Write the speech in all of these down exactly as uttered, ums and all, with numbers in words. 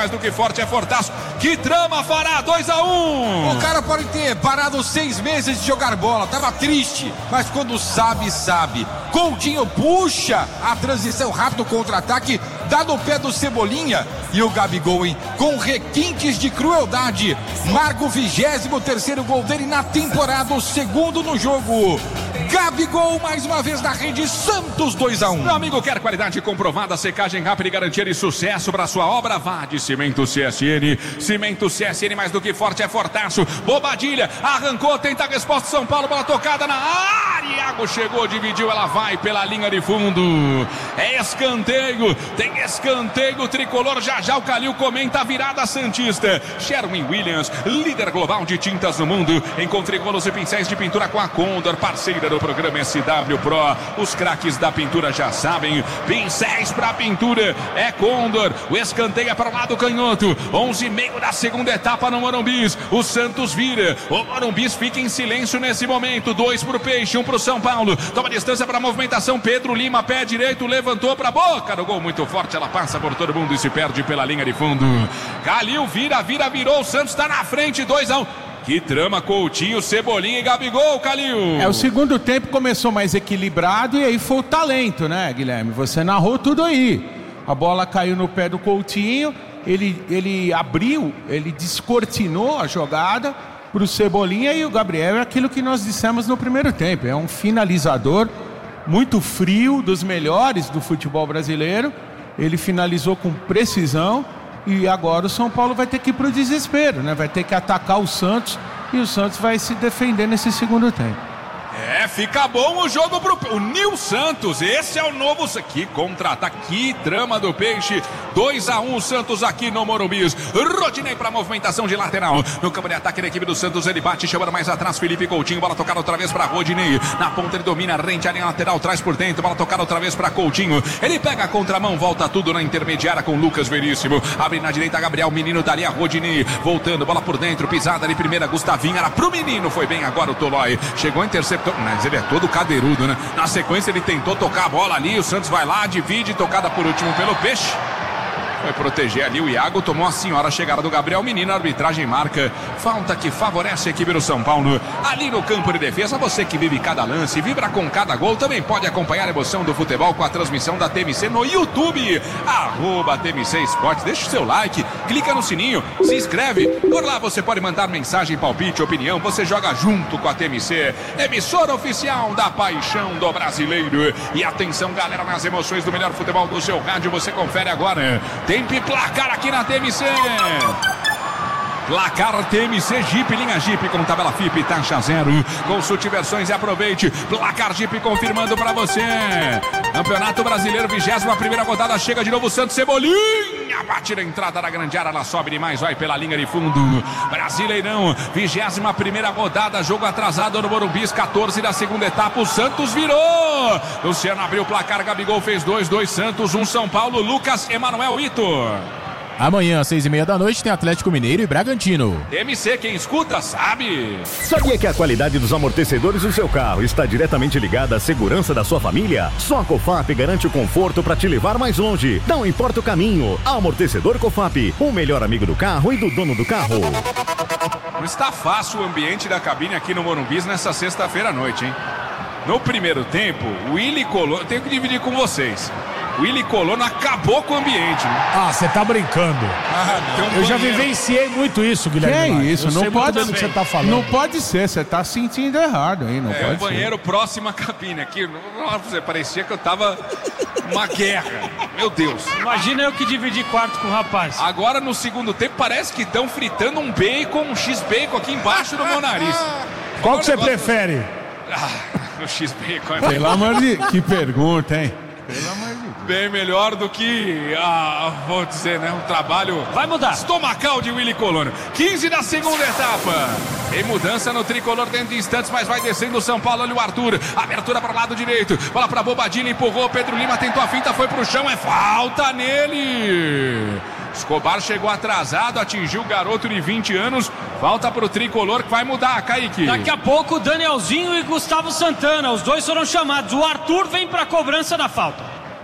mais do que forte, é fortaço. Que trama fará, dois a um. O cara pode ter parado seis meses de jogar bola, tava triste, mas quando sabe, sabe. Coutinho puxa a transição rápido, contra-ataque, dá no pé do Cebolinha. E o Gabigol, hein, com requintes de crueldade, marca o vigésimo terceiro gol dele na temporada, o segundo no jogo. Gabigol mais uma vez na rede, Santos dois a um. Meu amigo, quer qualidade comprovada, secagem rápida e garantia de sucesso para sua obra? Vá de Cimento C S N. Cimento C S N, mais do que forte, é fortaço. Bobadilha, arrancou, tenta a resposta, São Paulo, bola tocada na área. Iago chegou, dividiu, ela vai pela linha de fundo. É escanteio, tem escanteio tricolor. Já já o Calil comenta a virada santista. Sherwin Williams, líder global de tintas no mundo. Encontre rolos e pincéis de pintura com a Condor, parceira do programa S W Pro. Os craques da pintura já sabem, pincéis para pintura é Condor. O escanteio é para o lado canhoto. onze e meio da segunda etapa no Morumbis. O Santos vira, o Morumbis fica em silêncio nesse momento. Dois pro Peixe, um pro São Paulo. Toma distância para a movimentação, Pedro Lima, pé direito, levantou para a boca do gol, muito forte, ela passa por todo mundo e se perde pela linha de fundo. Calil vira, vira, virou, o Santos está na frente, dois a um. Que trama, Coutinho, Cebolinha e Gabigol, Calil. É, o segundo tempo começou mais equilibrado e aí foi o talento, né, Guilherme? Você narrou tudo aí. A bola caiu no pé do Coutinho, ele, ele abriu, ele descortinou a jogada para o Cebolinha, e o Gabriel é aquilo que nós dissemos no primeiro tempo. É um finalizador muito frio, dos melhores do futebol brasileiro. Ele finalizou com precisão. E agora o São Paulo vai ter que ir para o desespero, né? Vai ter que atacar o Santos e o Santos vai se defender nesse segundo tempo. É, fica bom o jogo pro o Nil Santos. Esse é o novo. Que contra-ataque, que trama do Peixe. dois a um Santos aqui no Morumbis. Rodinei para movimentação de lateral. No campo de ataque da equipe do Santos, ele bate, chamando mais atrás Felipe Coutinho. Bola tocada outra vez para Rodinei. Na ponta ele domina, rente a linha lateral, traz por dentro. Bola tocada outra vez para Coutinho. Ele pega a contramão, volta tudo na intermediária com Lucas Veríssimo. Abre na direita Gabriel, menino dali a Rodinei. Voltando, bola por dentro, pisada de primeira, Gustavinho. Era pro menino, foi bem agora o Tolói. Chegou, interceptou. Mas ele é todo cadeirudo, né? Na sequência ele tentou tocar a bola ali, o Santos vai lá, divide, tocada por último pelo Peixe. Foi proteger ali o Iago, tomou a senhora a chegada do Gabriel Menino, a arbitragem marca falta que favorece a equipe do São Paulo. Ali no campo de defesa, você que vive cada lance, vibra com cada gol, também pode acompanhar a emoção do futebol com a transmissão da T M C no YouTube, arroba T M C Esportes. Deixa o seu like, clica no sininho, se inscreve, por lá você pode mandar mensagem, palpite, opinião, você joga junto com a T M C, emissora oficial da paixão do brasileiro. E atenção galera, nas emoções do melhor futebol do seu rádio, você confere agora. Tempo e placar aqui na T M C. Placar T M C Jeep, linha Jeep com tabela F I P, taxa zero. Consulte versões e aproveite. Placar Jeep confirmando pra você. Campeonato Brasileiro, vigésima primeira rodada. Chega de novo Santos, Cebolinha. Bate na entrada da grande área, ela sobe demais, vai pela linha de fundo. Brasileirão, vigésima primeira rodada. Jogo atrasado no Morumbis, quatorze da segunda etapa. O Santos virou. Luciano abriu o placar, Gabigol fez dois, dois Santos, um São Paulo. Lucas Emanuel Ito. Amanhã, às seis e meia da noite, tem Atlético Mineiro e Bragantino. T M C, quem escuta sabe. Sabia que a qualidade dos amortecedores do seu carro está diretamente ligada à segurança da sua família? Só a Cofap garante o conforto para te levar mais longe. Não importa o caminho. Amortecedor Cofap, o melhor amigo do carro e do dono do carro. Não está fácil o ambiente da cabine aqui no Morumbis nessa sexta-feira à noite, hein? No primeiro tempo, o Willy Colon... Tenho que dividir com vocês. O Willy Colono acabou com o ambiente, né? Ah, você tá brincando. Ah, um Eu já vivenciei muito isso, Guilherme. Que é isso? Eu não pode ser. Que você tá falando. Não pode ser, você tá sentindo errado aí, não é, pode o banheiro ser. próximo à cabine aqui. Nossa, parecia que eu tava uma guerra. Meu Deus. Imagina eu que dividi quarto com o rapaz. Agora no segundo tempo parece que estão fritando um bacon, um X-bacon aqui embaixo do meu nariz. Qual que você prefere? Ah, o X-bacon é Pelo amor de... Que pergunta, hein? Pelo amor de Deus. Bem melhor do que, ah, vou dizer, né, um trabalho... Vai mudar. Estomacal de Willy Colon. quinze da segunda etapa. Tem mudança no tricolor dentro de instantes, mas vai descendo o São Paulo. Olha o Arthur. Abertura para o lado direito. Bola para Bobadilha, empurrou. Pedro Lima tentou a finta, foi pro chão. É falta nele. Escobar chegou atrasado, atingiu o garoto de vinte anos. Falta pro tricolor que vai mudar, Kaique. Daqui a pouco, Danielzinho e Gustavo Santana. Os dois foram chamados. O Arthur vem pra cobrança da falta.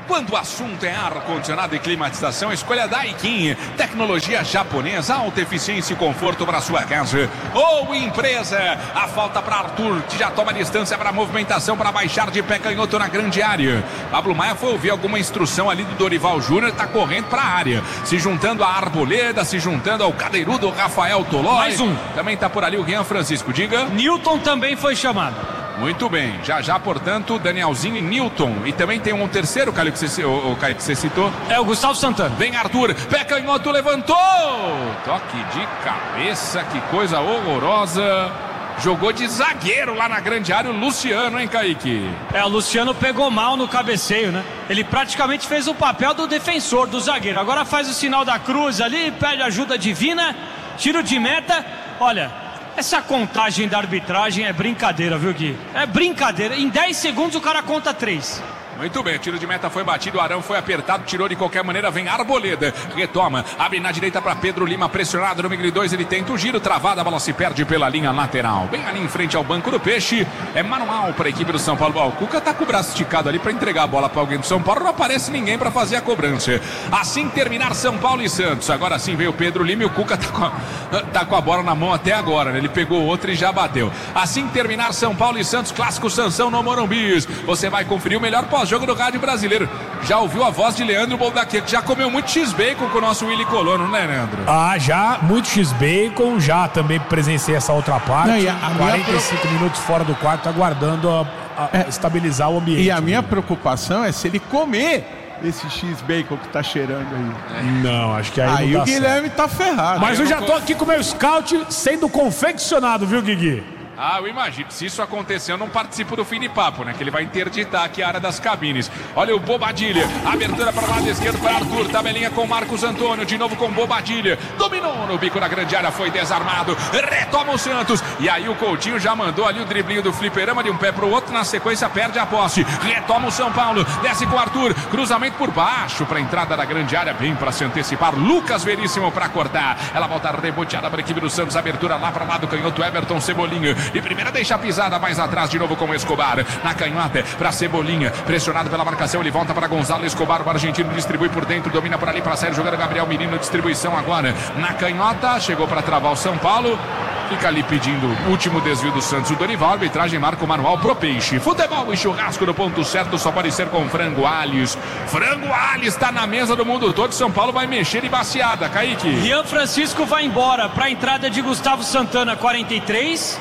Quando o assunto é ar-condicionado e climatização, escolha Daikin. Tecnologia japonesa, alta eficiência e conforto para sua casa ou empresa. A falta para Arthur, que já toma distância para a movimentação para baixar de pé canhoto na grande área. Pablo Maia foi ouvir alguma instrução ali do Dorival Júnior, está correndo para a área. Se juntando a Arboleda, se juntando ao cadeirudo Rafael Tolói. Mais um. Também está por ali o Rian Francisco, diga. Newton também foi chamado. Muito bem, já já, portanto, Danielzinho e Newton. E também tem um terceiro, Caio, que você, o, o Caio, que você citou. É o Gustavo Santana. Vem Arthur, pé canhoto, levantou! Toque de cabeça, que coisa horrorosa. Jogou de zagueiro lá na grande área o Luciano, hein, Kaique? É, o Luciano pegou mal no cabeceio, né? Ele praticamente fez o papel do defensor, do zagueiro. Agora faz o sinal da cruz ali, pede ajuda divina, tiro de meta. Olha... Essa contagem da arbitragem é brincadeira, viu, Gui? É brincadeira. Em dez segundos o cara conta três. Muito bem, o tiro de meta foi batido, o Arão foi apertado, tirou de qualquer maneira, vem Arboleda, retoma, abre na direita para Pedro Lima, pressionado no Migre dois, ele tenta o giro, travada, a bola se perde pela linha lateral, bem ali em frente ao banco do Peixe, é manual para a equipe do São Paulo. Ó, o Cuca tá com o braço esticado ali para entregar a bola para alguém do São Paulo, não aparece ninguém para fazer a cobrança. Assim terminar São Paulo e Santos, agora sim veio o Pedro Lima e o Cuca tá com a, tá com a bola na mão até agora, né? Ele pegou outra e já bateu. Assim terminar São Paulo e Santos, clássico Sansão no Morumbi. Você vai conferir o melhor pós-jogo do rádio brasileiro. Já ouviu a voz de Leandro Boldaquê, que já comeu muito X-Bacon com o nosso Willy Colono, né, Leandro? Ah, já, muito X-Bacon, já também presenciei essa outra parte. Não, e a, a quarenta e cinco minha... minutos fora do quarto, aguardando a, a é, estabilizar o ambiente. E a minha preocupação é se ele comer esse X-Bacon que tá cheirando aí. É. Não, acho que aí, aí não o Guilherme certo. tá ferrado. Mas aí eu, eu já tô... tô aqui com o meu scout sendo confeccionado, viu, Guigui? Ah, eu imagino. Se isso acontecer, eu não participo do fim de papo, né? Que ele vai interditar aqui a área das cabines. Olha o Bobadilha. Abertura para o lado esquerdo para Arthur. Tabelinha com Marcos Antônio. De novo com Bobadilha. Dominou no bico da grande área. Foi desarmado. Retoma o Santos. E aí o Coutinho já mandou ali o driblinho do fliperama de um pé para o outro. Na sequência, perde a posse. Retoma o São Paulo. Desce com o Arthur. Cruzamento por baixo para a entrada da grande área. Bem para se antecipar. Lucas Veríssimo para cortar. Ela volta reboteada para a equipe do Santos. Abertura lá para o lado canhoto. Everton Cebolinha. De primeira deixa a pisada mais atrás de novo com o Escobar. Na canhota para Cebolinha. Pressionado pela marcação. Ele volta para Gonzalo Escobar. O argentino distribui por dentro. Domina por ali para sair jogando Gabriel Menino. Distribuição agora na canhota. Chegou para travar o São Paulo. Fica ali pedindo o último desvio do Santos. O Dorival. A arbitragem marca o manual pro Peixe. Futebol e churrasco no ponto certo. Só pode ser com Frango Alhos. Frango Alhos está na mesa do mundo todo. São Paulo vai mexer e baciada. Kaique. Rian Francisco vai embora para a entrada de Gustavo Santana, quarenta e três.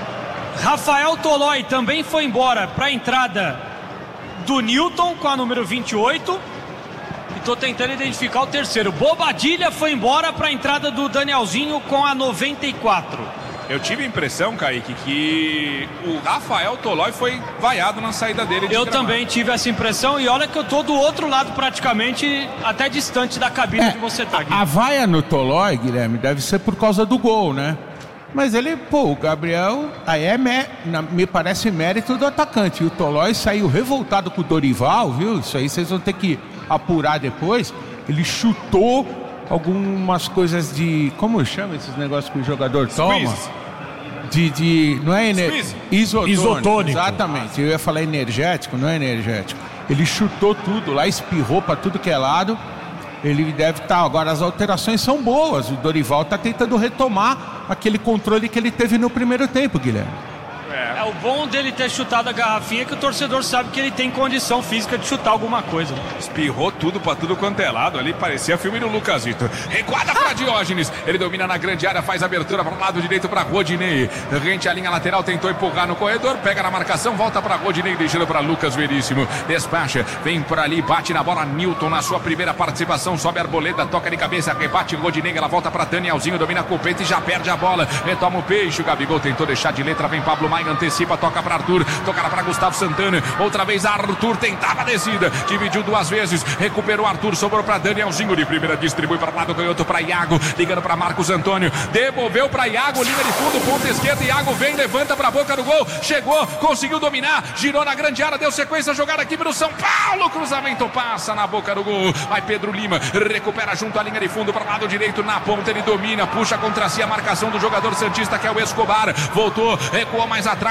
Rafael Tolói também foi embora para a entrada do Newton com a número vinte e oito. E estou tentando identificar o terceiro. Bobadilha foi embora para a entrada do Danielzinho com a noventa e quatro. Eu tive a impressão, Kaique, que o Rafael Tolói foi vaiado na saída dele de Eu gramado. também tive essa impressão. E olha que eu tô do outro lado praticamente, até distante da cabine É, que você tá aqui. A vaia no Tolói, Guilherme, deve ser por causa do gol, né? Mas ele, pô, o Gabriel, aí é, me, na, me parece mérito do atacante. E o Tolói saiu revoltado com o Dorival, viu? Isso aí vocês vão ter que apurar depois. Ele chutou algumas coisas de... Como chama esses negócios que o jogador toma? Squeeze. De, de... Não é ener... isotônico. Isotônico. Exatamente. Eu ia falar energético, não é energético. Ele chutou tudo lá, espirrou pra tudo que é lado. Ele deve estar... Agora, as alterações são boas. O Dorival está tentando retomar aquele controle que ele teve no primeiro tempo, Guilherme. É o bom dele ter chutado a garrafinha, que o torcedor sabe que ele tem condição física de chutar alguma coisa. Espirrou tudo pra tudo quanto é lado. Ali parecia filme do Lucasito. Recuada pra Diógenes. Ele domina na grande área, faz abertura para o lado direito pra Rodinei. Rente a linha lateral, tentou empurrar no corredor. Pega na marcação, volta pra Rodinei, deixando pra Lucas Veríssimo. Despacha, vem por ali, bate na bola. Newton na sua primeira participação. Sobe a Arboleda, toca de cabeça, rebate Rodinei. Ela volta pra Danielzinho, domina com o peito e já perde a bola. Retoma o Peixe. O Gabigol tentou deixar de letra. Vem Pablo Maia, antecipa, toca para Arthur, tocará para Gustavo Santana, outra vez Arthur tentava a descida, dividiu duas vezes, recuperou Arthur, sobrou para Danielzinho, de primeira distribui para o lado canhoto para Iago, ligando para Marcos Antônio, devolveu para Iago, linha de fundo, ponta esquerda, Iago vem, levanta para a boca do gol, chegou, conseguiu dominar, girou na grande área, deu sequência, jogada aqui para o São Paulo, cruzamento passa na boca do gol, vai Pedro Lima, recupera junto à linha de fundo para o lado direito, na ponta ele domina, puxa contra si a marcação do jogador santista que é o Escobar, voltou, recuou mais atrás,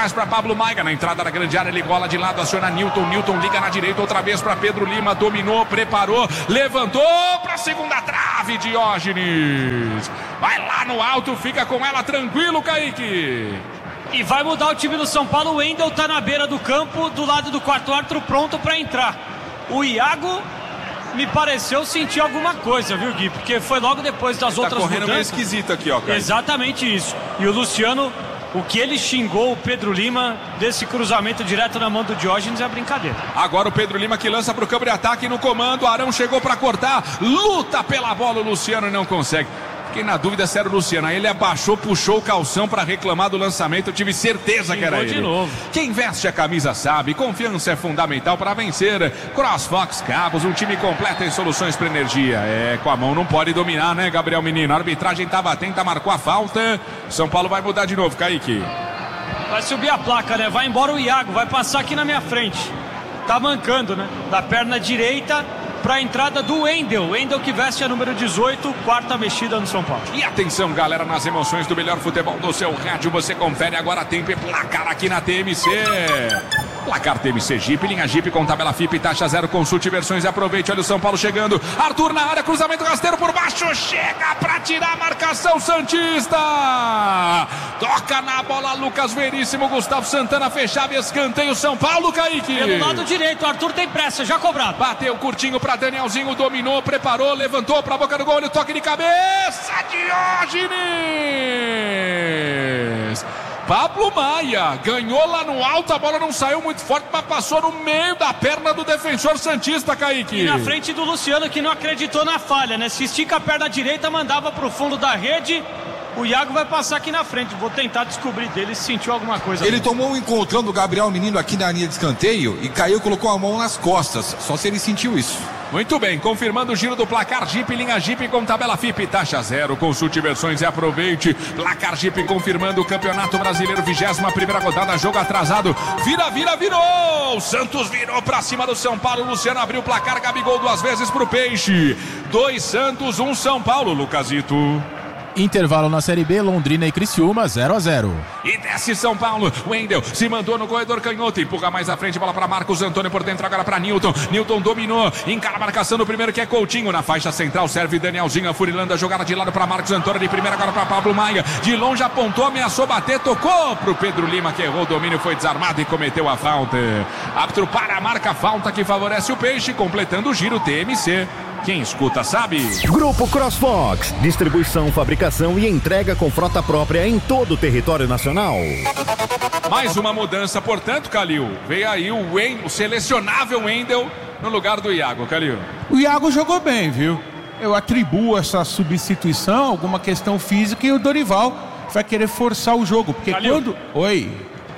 atrás para Pablo Maiga. Na entrada da grande área, ele gola de lado, aciona Newton. Newton liga na direita outra vez para Pedro Lima. Dominou, preparou, levantou para a segunda trave, Diógenes. Vai lá no alto, fica com ela tranquilo, Kaique. E vai mudar o time do São Paulo. O Wendel tá na beira do campo, do lado do quarto árbitro, pronto para entrar. O Iago me pareceu sentir alguma coisa, viu, Gui? Porque foi logo depois das ele outras tá correndo mudanças. meio esquisito aqui, ó, cara. Exatamente isso. E o Luciano, o que ele xingou o Pedro Lima desse cruzamento direto na mão do Diógenes é brincadeira. Agora o Pedro Lima que lança pro campo de ataque no comando. Arão chegou para cortar, luta pela bola, o Luciano não consegue. Fiquei na dúvida se era o Luciano. Aí ele abaixou, puxou o calção para reclamar do lançamento. Eu tive certeza que era ele. De novo. Quem veste a camisa sabe, confiança é fundamental para vencer. CrossFox Cabos, um time completo em soluções para energia. É, com a mão não pode dominar, né, Gabriel Menino? A arbitragem estava atenta, marcou a falta. São Paulo vai mudar de novo, Kaique. Vai subir a placa, né? Vai embora o Iago, vai passar aqui na minha frente. Tá mancando, né? Da perna direita para a entrada do Wendel. Wendel que veste a número dezoito, quarta mexida no São Paulo. E atenção, galera, nas emoções do melhor futebol do seu rádio, você confere agora tempo e placar aqui na T M C. Placar T M C Jeep, linha Jeep com tabela F I P, taxa zero, consulte versões e aproveite. Olha o São Paulo chegando, Arthur na área, cruzamento rasteiro por baixo, chega para tirar a marcação santista. Toca na bola, Lucas Veríssimo, Gustavo Santana fechava, escanteio São Paulo, Kaique. Pelo lado direito, o Arthur tem pressa, já cobrado. Bateu curtinho para Danielzinho, dominou, preparou, levantou para a boca do gol, ele toque de cabeça, Diógenes. Pablo Maia ganhou lá no alto, a bola não saiu muito forte, mas passou no meio da perna do defensor santista, Kaique. E na frente do Luciano, que não acreditou na falha, né? Se estica a perna direita, mandava pro fundo da rede. O Iago vai passar aqui na frente. Vou tentar descobrir dele se sentiu alguma coisa. Ele ali. tomou um encontrão do Gabriel Menino aqui na linha de escanteio e caiu e colocou a mão nas costas. Só se ele sentiu isso. Muito bem, confirmando o giro do placar Jeep, linha Jeep com tabela F I P, taxa zero, consulte versões e aproveite. Placar Jeep confirmando o Campeonato Brasileiro, vigésima primeira rodada, jogo atrasado. Vira, vira, virou! O Santos virou pra cima do São Paulo. Luciano abriu o placar, Gabigol duas vezes pro Peixe. Dois Santos, um São Paulo, Lucasito. Intervalo na Série B, Londrina e Criciúma, zero a zero. E desce São Paulo, Wendel se mandou no corredor canhoto, empurra mais à frente, bola para Marcos Antônio por dentro, agora para Newton. Newton dominou, encara a marcação do primeiro que é Coutinho, na faixa central serve Danielzinho, afurilando a jogada de lado para Marcos Antônio, de primeira agora para Pablo Maia, de longe apontou, ameaçou bater, tocou pro Pedro Lima que errou o domínio, foi desarmado e cometeu a falta. Árbitro para a marca, falta que favorece o Peixe, completando o giro T M C. Quem escuta sabe. Grupo CrossFox, distribuição, fabricação e entrega com frota própria em todo o território nacional. Mais uma mudança, portanto, Calil. Veio aí o, Wendel, o selecionável Wendel no lugar do Iago, Calil. O Iago jogou bem, viu? Eu atribuo essa substituição a alguma questão física e o Dorival vai querer forçar o jogo, porque Calil. quando... Oi...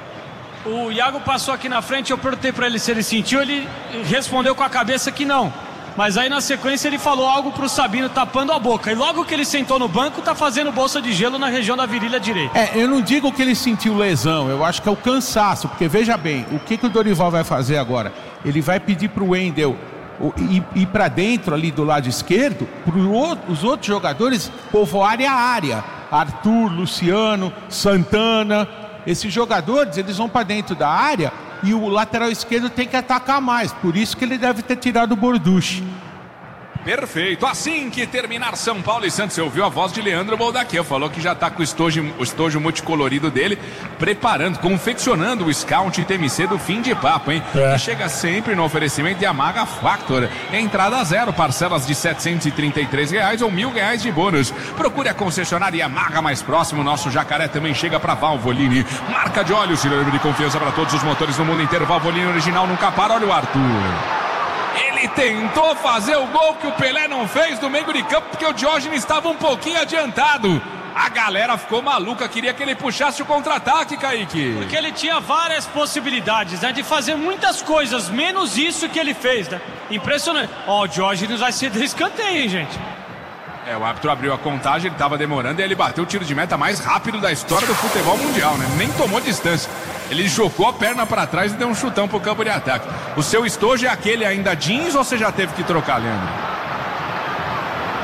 O Iago passou aqui na frente, eu perguntei pra ele se ele sentiu, ele respondeu com a cabeça que não. Mas aí na sequência ele falou algo pro Sabino tapando a boca. E logo que ele sentou no banco, tá fazendo bolsa de gelo na região da virilha direita. É, eu não digo que ele sentiu lesão, eu acho que é o cansaço. Porque veja bem, o que, que o Dorival vai fazer agora? Ele vai pedir pro Wendel ir, ir pra dentro ali do lado esquerdo, pros outros jogadores povoarem a área. Arthur, Luciano, Santana, esses jogadores, eles vão pra dentro da área. E o lateral esquerdo tem que atacar mais. Por isso que ele deve ter tirado o Borducci. Perfeito. Assim que terminar São Paulo e Santos, você ouviu a voz de Leandro Boldaqueu. Falou que já está com o estojo, o estojo multicolorido dele, preparando, confeccionando o Scout T M C do fim de papo, hein? É. E chega sempre no oferecimento de Yamaha Factor. Entrada zero, parcelas de setecentos e trinta e três reais ou mil reais de bônus. Procure a concessionária Yamaha mais próximo. Nosso Jacaré também chega para Valvoline. Marca de óleo, sinônimo de confiança para todos os motores no mundo inteiro. Valvoline original nunca para. Olha o Arthur. Ele tentou fazer o gol que o Pelé não fez do meio de campo, porque o Diógenes estava um pouquinho adiantado. A galera ficou maluca, queria que ele puxasse o contra-ataque, Kaique. Porque ele tinha várias possibilidades, né, de fazer muitas coisas, menos isso que ele fez, né? Impressionante. Ó, o Diógenes vai ser de escanteio, hein, gente? É, o árbitro abriu a contagem, ele estava demorando e ele bateu o tiro de meta mais rápido da história do futebol mundial, né? Nem tomou distância. Ele jogou a perna para trás e deu um chutão pro campo de ataque. O seu estojo é aquele ainda jeans ou você já teve que trocar, Leandro?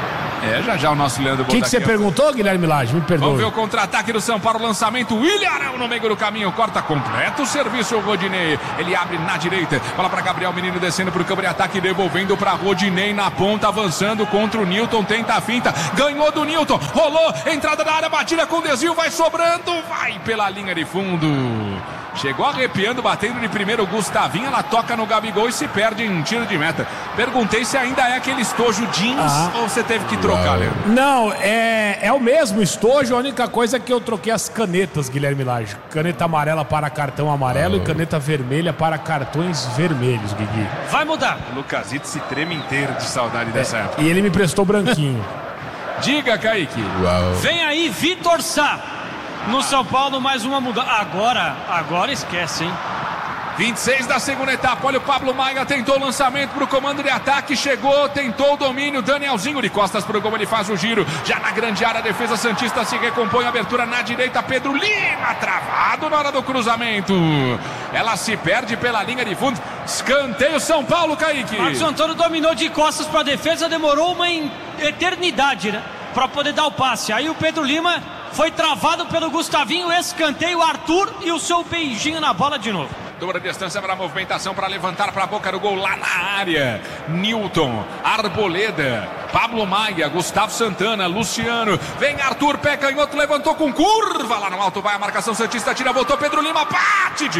É, já já o nosso Leandro O que você perguntou, Guilherme Lage? Me perdoe. Vamos ver o contra-ataque do São Paulo, lançamento, William Arão no meio do caminho, corta completo o serviço, o Rodinei, ele abre na direita, bola para Gabriel Menino descendo para o campo de ataque, devolvendo para Rodinei na ponta, avançando contra o Newton, tenta a finta, ganhou do Newton, rolou, entrada da área, batida com desvio, vai sobrando, vai pela linha de fundo. Chegou arrepiando, batendo de primeiro o Gustavinho, ela toca no Gabigol e se perde em tiro de meta. Perguntei se ainda é aquele estojo jeans ah. ou você teve que trocar, Leandro? Não, é, é o mesmo estojo, a única coisa é que eu troquei as canetas, Guilherme Lage. Caneta amarela para cartão amarelo ah. e caneta vermelha para cartões vermelhos, Guigui. Vai mudar. O Lucasito se treme inteiro de saudade dessa é, época. E ele me prestou branquinho. Diga, Kaique. Uau. Vem aí, Vitor Sá. No São Paulo, mais uma mudança. Agora, agora esquece, hein? vinte e seis da segunda etapa. Olha o Pablo Maia, tentou o lançamento para o comando de ataque. Chegou, tentou o domínio. Danielzinho de costas para o gol, ele faz o giro. Já na grande área, a defesa santista se recompõe. Abertura na direita, Pedro Lima, travado na hora do cruzamento. Ela se perde pela linha de fundo. Escanteio São Paulo, Kaique. Marcos Antônio dominou de costas para a defesa. Demorou uma eternidade, né? Para poder dar o passe. Aí o Pedro Lima foi travado pelo Gustavinho, escanteio, Arthur e o seu beijinho na bola de novo. Dobra distância para a movimentação, para levantar para a boca do gol lá na área. Newton, Arboleda, Pablo Maia, Gustavo Santana, Luciano. Vem Arthur, pé canhoto, levantou com curva. Lá no alto vai a marcação santista, tira, voltou Pedro Lima, bate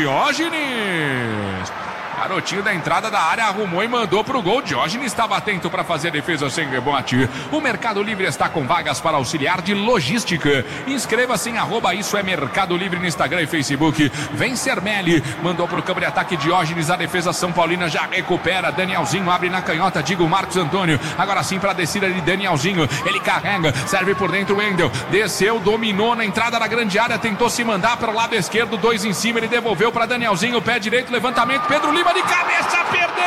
Diógenes. Garotinho da entrada da área arrumou e mandou pro gol. Diógenes estava atento para fazer a defesa sem rebote. O Mercado Livre está com vagas para auxiliar de logística. Inscreva-se em arroba Isso é Mercado Livre no Instagram e Facebook. Vem Sermelli, mandou pro campo de ataque Diógenes. A defesa São Paulina já recupera. Danielzinho abre na canhota, diga o Marcos Antônio. Agora sim para a descida de Danielzinho. Ele carrega, serve por dentro o Wendel. Desceu, dominou na entrada da grande área. Tentou se mandar para o lado esquerdo. Dois em cima, ele devolveu para Danielzinho. Pé direito, levantamento. Pedro Lima de cabeça, perdeu!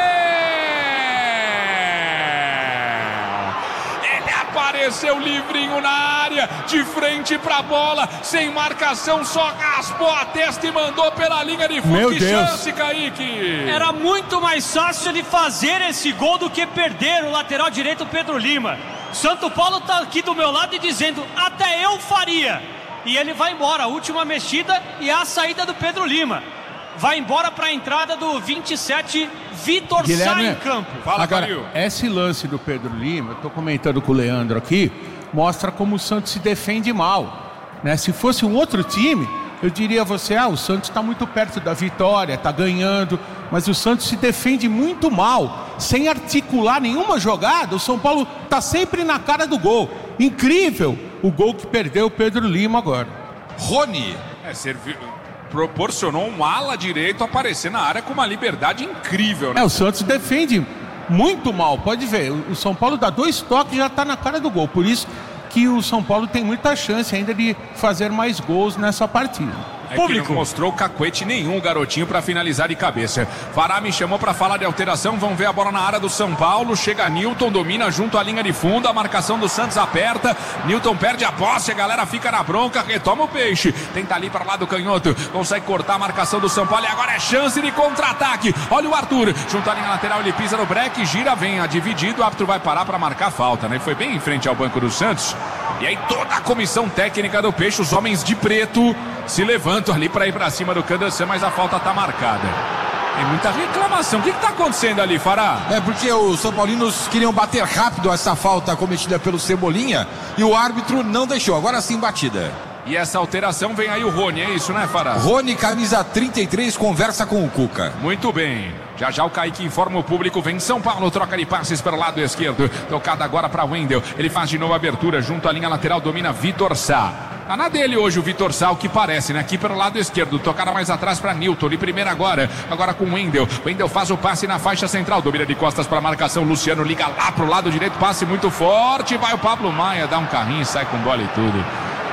Ele apareceu livrinho na área, de frente pra bola, sem marcação, só raspou a testa e mandou pela linha de fundo. Meu que Deus. Chance, Kaique! Era muito mais fácil de fazer esse gol do que perder o lateral direito Pedro Lima. Santo Paulo tá aqui do meu lado e dizendo, até eu faria. E ele vai embora, a última mexida e a saída do Pedro Lima. Vai embora para a entrada do vinte e sete, Vitor Sá em campo. Fala, Agora, Calil. Esse lance do Pedro Lima, eu estou comentando com o Leandro aqui, mostra como o Santos se defende mal, né? Se fosse um outro time, eu diria a você, ah, o Santos está muito perto da vitória, está ganhando, mas o Santos se defende muito mal, sem articular nenhuma jogada. O São Paulo está sempre na cara do gol. Incrível o gol que perdeu o Pedro Lima agora. Rony. É, serviu... proporcionou um ala direito aparecer na área com uma liberdade incrível, né? É, o Santos defende muito mal, pode ver, o São Paulo dá dois toques e já está na cara do gol, por isso que o São Paulo tem muita chance ainda de fazer mais gols nessa partida. É que não mostrou cacuete nenhum o garotinho para finalizar de cabeça. Fará me chamou para falar de alteração. Vamos ver a bola na área do São Paulo. Chega Newton, domina junto à linha de fundo. A marcação do Santos aperta. Newton perde a posse. A galera fica na bronca. Retoma o peixe. Tenta ali para lá do canhoto. Consegue cortar a marcação do São Paulo. E agora é chance de contra-ataque. Olha o Arthur. Junto à linha lateral, ele pisa no breque. Gira, vem a dividido. O árbitro vai parar para marcar falta, né? Foi bem em frente ao banco do Santos. E aí toda a comissão técnica do Peixe, os homens de preto, se levantam ali para ir para cima do Candaçã, mas a falta tá marcada. Tem muita reclamação. O que que tá acontecendo ali, Fará? É porque os São Paulinos queriam bater rápido essa falta cometida pelo Cebolinha e o árbitro não deixou. Agora sim, batida. E essa alteração vem aí o Rony, é isso, né, Fará? Rony, camisa trinta e três, conversa com o Cuca. Muito bem. Já já o Kaique informa o público. Vem São Paulo, troca de passes pelo lado esquerdo. Tocada agora para Wendel. Ele faz de novo a abertura junto à linha lateral. Domina Vitor Sá. Tá na dele hoje o Vitor Sá, o que parece, né? Aqui pelo lado esquerdo. Tocada mais atrás para Newton. De primeira agora. Agora com Wendel. Wendel faz o passe na faixa central. Domina de costas para a marcação. Luciano liga lá pro lado direito. Passe muito forte. Vai o Pablo Maia. Dá um carrinho, sai com bola e tudo.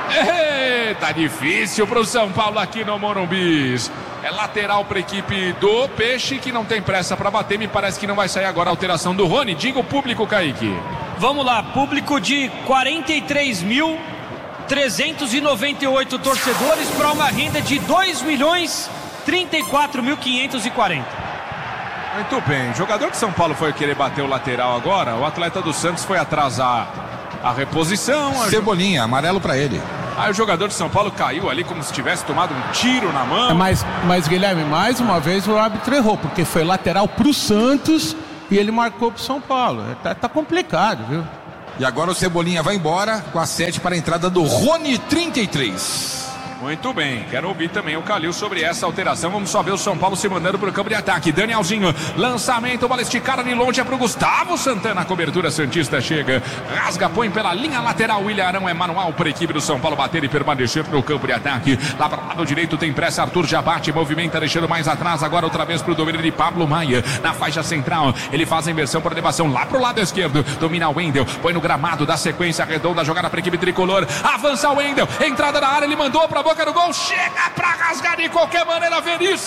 Ei, tá difícil pro São Paulo aqui no Morumbi. É lateral para a equipe do Peixe, que não tem pressa para bater. Me parece que não vai sair agora a alteração do Rony. Diga o público, Kaique. Vamos lá, público de quarenta e três mil trezentos e noventa e oito torcedores para uma renda de dois milhões trinta e quatro mil quinhentos e quarenta. Muito bem, o jogador de São Paulo foi querer bater o lateral agora. O atleta do Santos foi atrasar a reposição. A Cebolinha, amarelo pra ele. Aí o jogador de São Paulo caiu ali como se tivesse tomado um tiro na mão. Mas, mas Guilherme, mais uma vez o árbitro errou, porque foi lateral pro Santos e ele marcou pro São Paulo. Tá, tá complicado, viu? E agora o Cebolinha vai embora com a sete para a entrada do Rony, trinta e três. Muito bem, quero ouvir também o Calil sobre essa alteração. Vamos só ver o São Paulo se mandando para o campo de ataque. Danielzinho, lançamento, bola esticada de longe, é para o Gustavo Santana. A cobertura santista chega, rasga, põe pela linha lateral. William Arão é manual para a equipe do São Paulo bater e permanecer no campo de ataque. Lá para o lado direito tem pressa, Arthur já bate, movimenta, deixando mais atrás. Agora outra vez para o domínio de Pablo Maia. Na faixa central, ele faz a inversão por elevação lá para o lado esquerdo. Domina o Wendel, põe no gramado, dá sequência redonda, jogada para a equipe tricolor. Avança o Wendel, entrada na área, ele mandou para boca do gol, chega pra rasgar de qualquer maneira,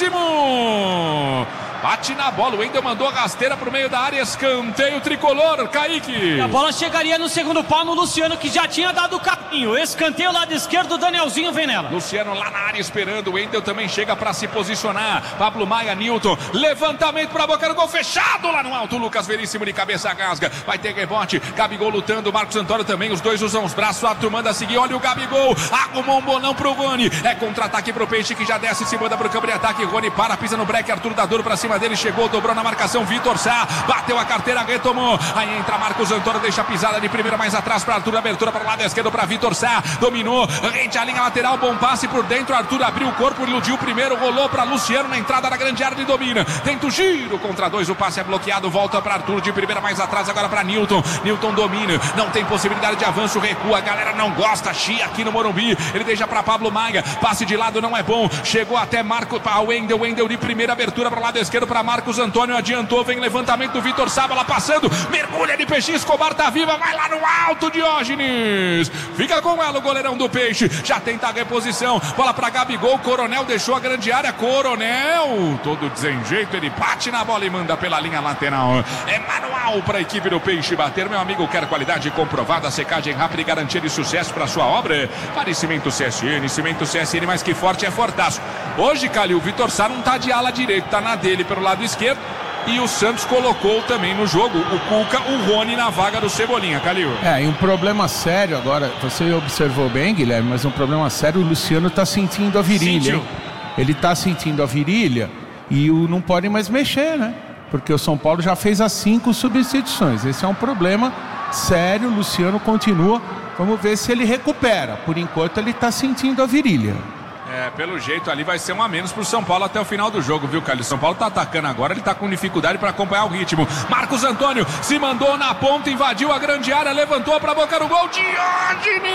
Veríssimo bate na bola, o Wendel mandou a rasteira pro meio da área, escanteio tricolor, Kaique. E a bola chegaria no segundo pau no Luciano, que já tinha dado o caminho, escanteio lado esquerdo, Danielzinho vem nela. Luciano lá na área esperando, o Wendel também chega pra se posicionar, Pablo Maia, Newton, levantamento pra boca do gol, fechado lá no alto, Lucas Veríssimo de cabeça rasga, vai ter rebote, Gabigol lutando, Marcos Antônio também, os dois usam os braços, o Arthur manda seguir, olha o Gabigol, arrumou um bolão pro Rony, é contra-ataque pro Peixe que já desce, se manda pro campo de ataque, Rony para, pisa no break, Arthur dá duro pra cima dele, chegou, dobrou na marcação, Vitor Sá, bateu a carteira, retomou, aí entra Marcos Antônio, deixa a pisada de primeira mais atrás para Arthur, abertura para o lado esquerdo para Vitor Sá, dominou, rente a linha lateral, bom passe por dentro, Arthur abriu o corpo, iludiu primeiro, rolou para Luciano na entrada da grande área, ele domina, tenta o giro, contra dois, o passe é bloqueado, volta para Arthur de primeira mais atrás, agora para Newton, Newton domina, não tem possibilidade de avanço, recua, a galera não gosta, chia aqui no Morumbi, ele deixa para Pablo Maia, passe de lado não é bom, chegou até Marco, para Wendel, Wendel de primeira abertura para o lado esquerdo para Marcos Antônio, adiantou, vem levantamento do Vitor Sá, bola passando, mergulha de Peixe, Escobar tá viva, vai lá no alto, Diógenes, fica com ela o goleirão do Peixe, já tenta a reposição, bola para Gabigol, Coronel deixou a grande área, Coronel, todo desenjeito, ele bate na bola e manda pela linha lateral, é manual para a equipe do Peixe bater, meu amigo, quer qualidade comprovada, secagem rápida e garantia de sucesso para sua obra, para Cimento C S N, Cimento C S N, mais que forte é fortaço, hoje, Calil, o Vitor Sá não tá de ala direito, tá na dele pelo lado esquerdo, e o Santos colocou também no jogo o Cuca, o Rony na vaga do Cebolinha, Calil. É, e um problema sério agora, você observou bem, Guilherme, mas um problema sério, o Luciano tá sentindo a virilha, hein? Ele tá sentindo a virilha e o não pode mais mexer, né? Porque o São Paulo já fez as cinco substituições, esse é um problema sério, o Luciano continua, vamos ver se ele recupera, por enquanto ele tá sentindo a virilha. É, pelo jeito ali vai ser um a menos pro São Paulo até o final do jogo, viu, Calil? São Paulo tá atacando agora, ele tá com dificuldade para acompanhar o ritmo. Marcos Antônio se mandou na ponta, invadiu a grande área, levantou pra boca do gol, Diógenes!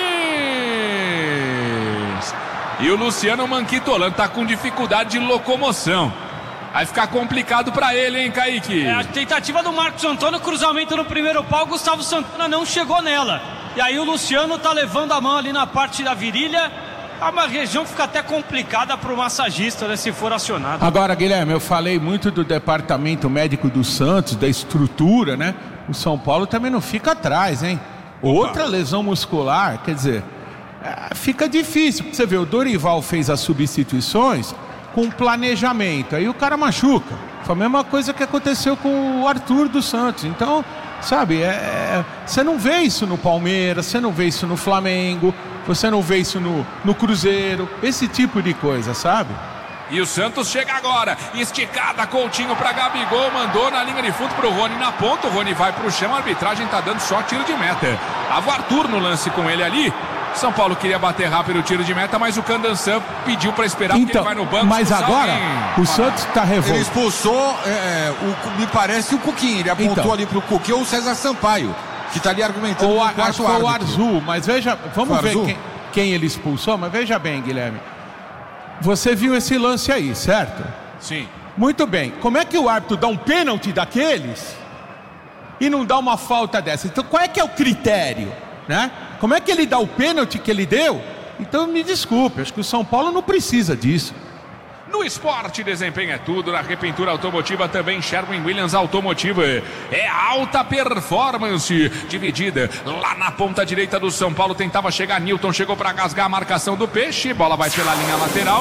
E o Luciano Manquitolano tá com dificuldade de locomoção. Vai ficar complicado pra ele, hein, Kaique? É, a tentativa do Marcos Antônio, cruzamento no primeiro pau, Gustavo Santana não chegou nela. E aí o Luciano tá levando a mão ali na parte da virilha. É uma região que fica até complicada para o massagista, né, se for acionado. Agora, Guilherme, eu falei muito do departamento médico do Santos, da estrutura, né? O São Paulo também não fica atrás, hein? Outra lesão muscular, quer dizer, é, fica difícil. Você vê, o Dorival fez as substituições com planejamento, aí o cara machuca. Foi a mesma coisa que aconteceu com o Arthur dos Santos. Então, sabe, é, você não vê isso no Palmeiras, você não vê isso no Flamengo, você não vê isso no, no Cruzeiro, esse tipo de coisa, sabe? E o Santos chega agora, esticada, Coutinho pra Gabigol, mandou na linha de fundo pro Rony na ponta, o Rony vai pro chão, a arbitragem tá dando só tiro de meta. Tava o Arthur no lance com ele ali, São Paulo queria bater rápido o tiro de meta, mas o Candançan pediu pra esperar, então, porque ele vai no banco. Mas agora, o Santos tá revoltado. Ele expulsou, é, o, me parece, o Cuquinho, ele apontou então ali pro Cuquinho ou o César Sampaio, que tá ali argumentando o, o quarto acho que foi o Arzu, mas veja, vamos ver quem, quem ele expulsou, mas veja bem, Guilherme, você viu esse lance aí, certo? Sim. Muito bem, como é que o árbitro dá um pênalti daqueles e não dá uma falta dessa? Então qual é que é o critério, né? Como é que ele dá o pênalti que ele deu? Então me desculpe, acho que o São Paulo não precisa disso. No esporte, desempenho é tudo. Na repintura automotiva também, Sherwin Williams Automotiva. É alta performance dividida. Lá na ponta direita do São Paulo tentava chegar Newton, chegou para rasgar a marcação do Peixe. Bola vai pela linha lateral.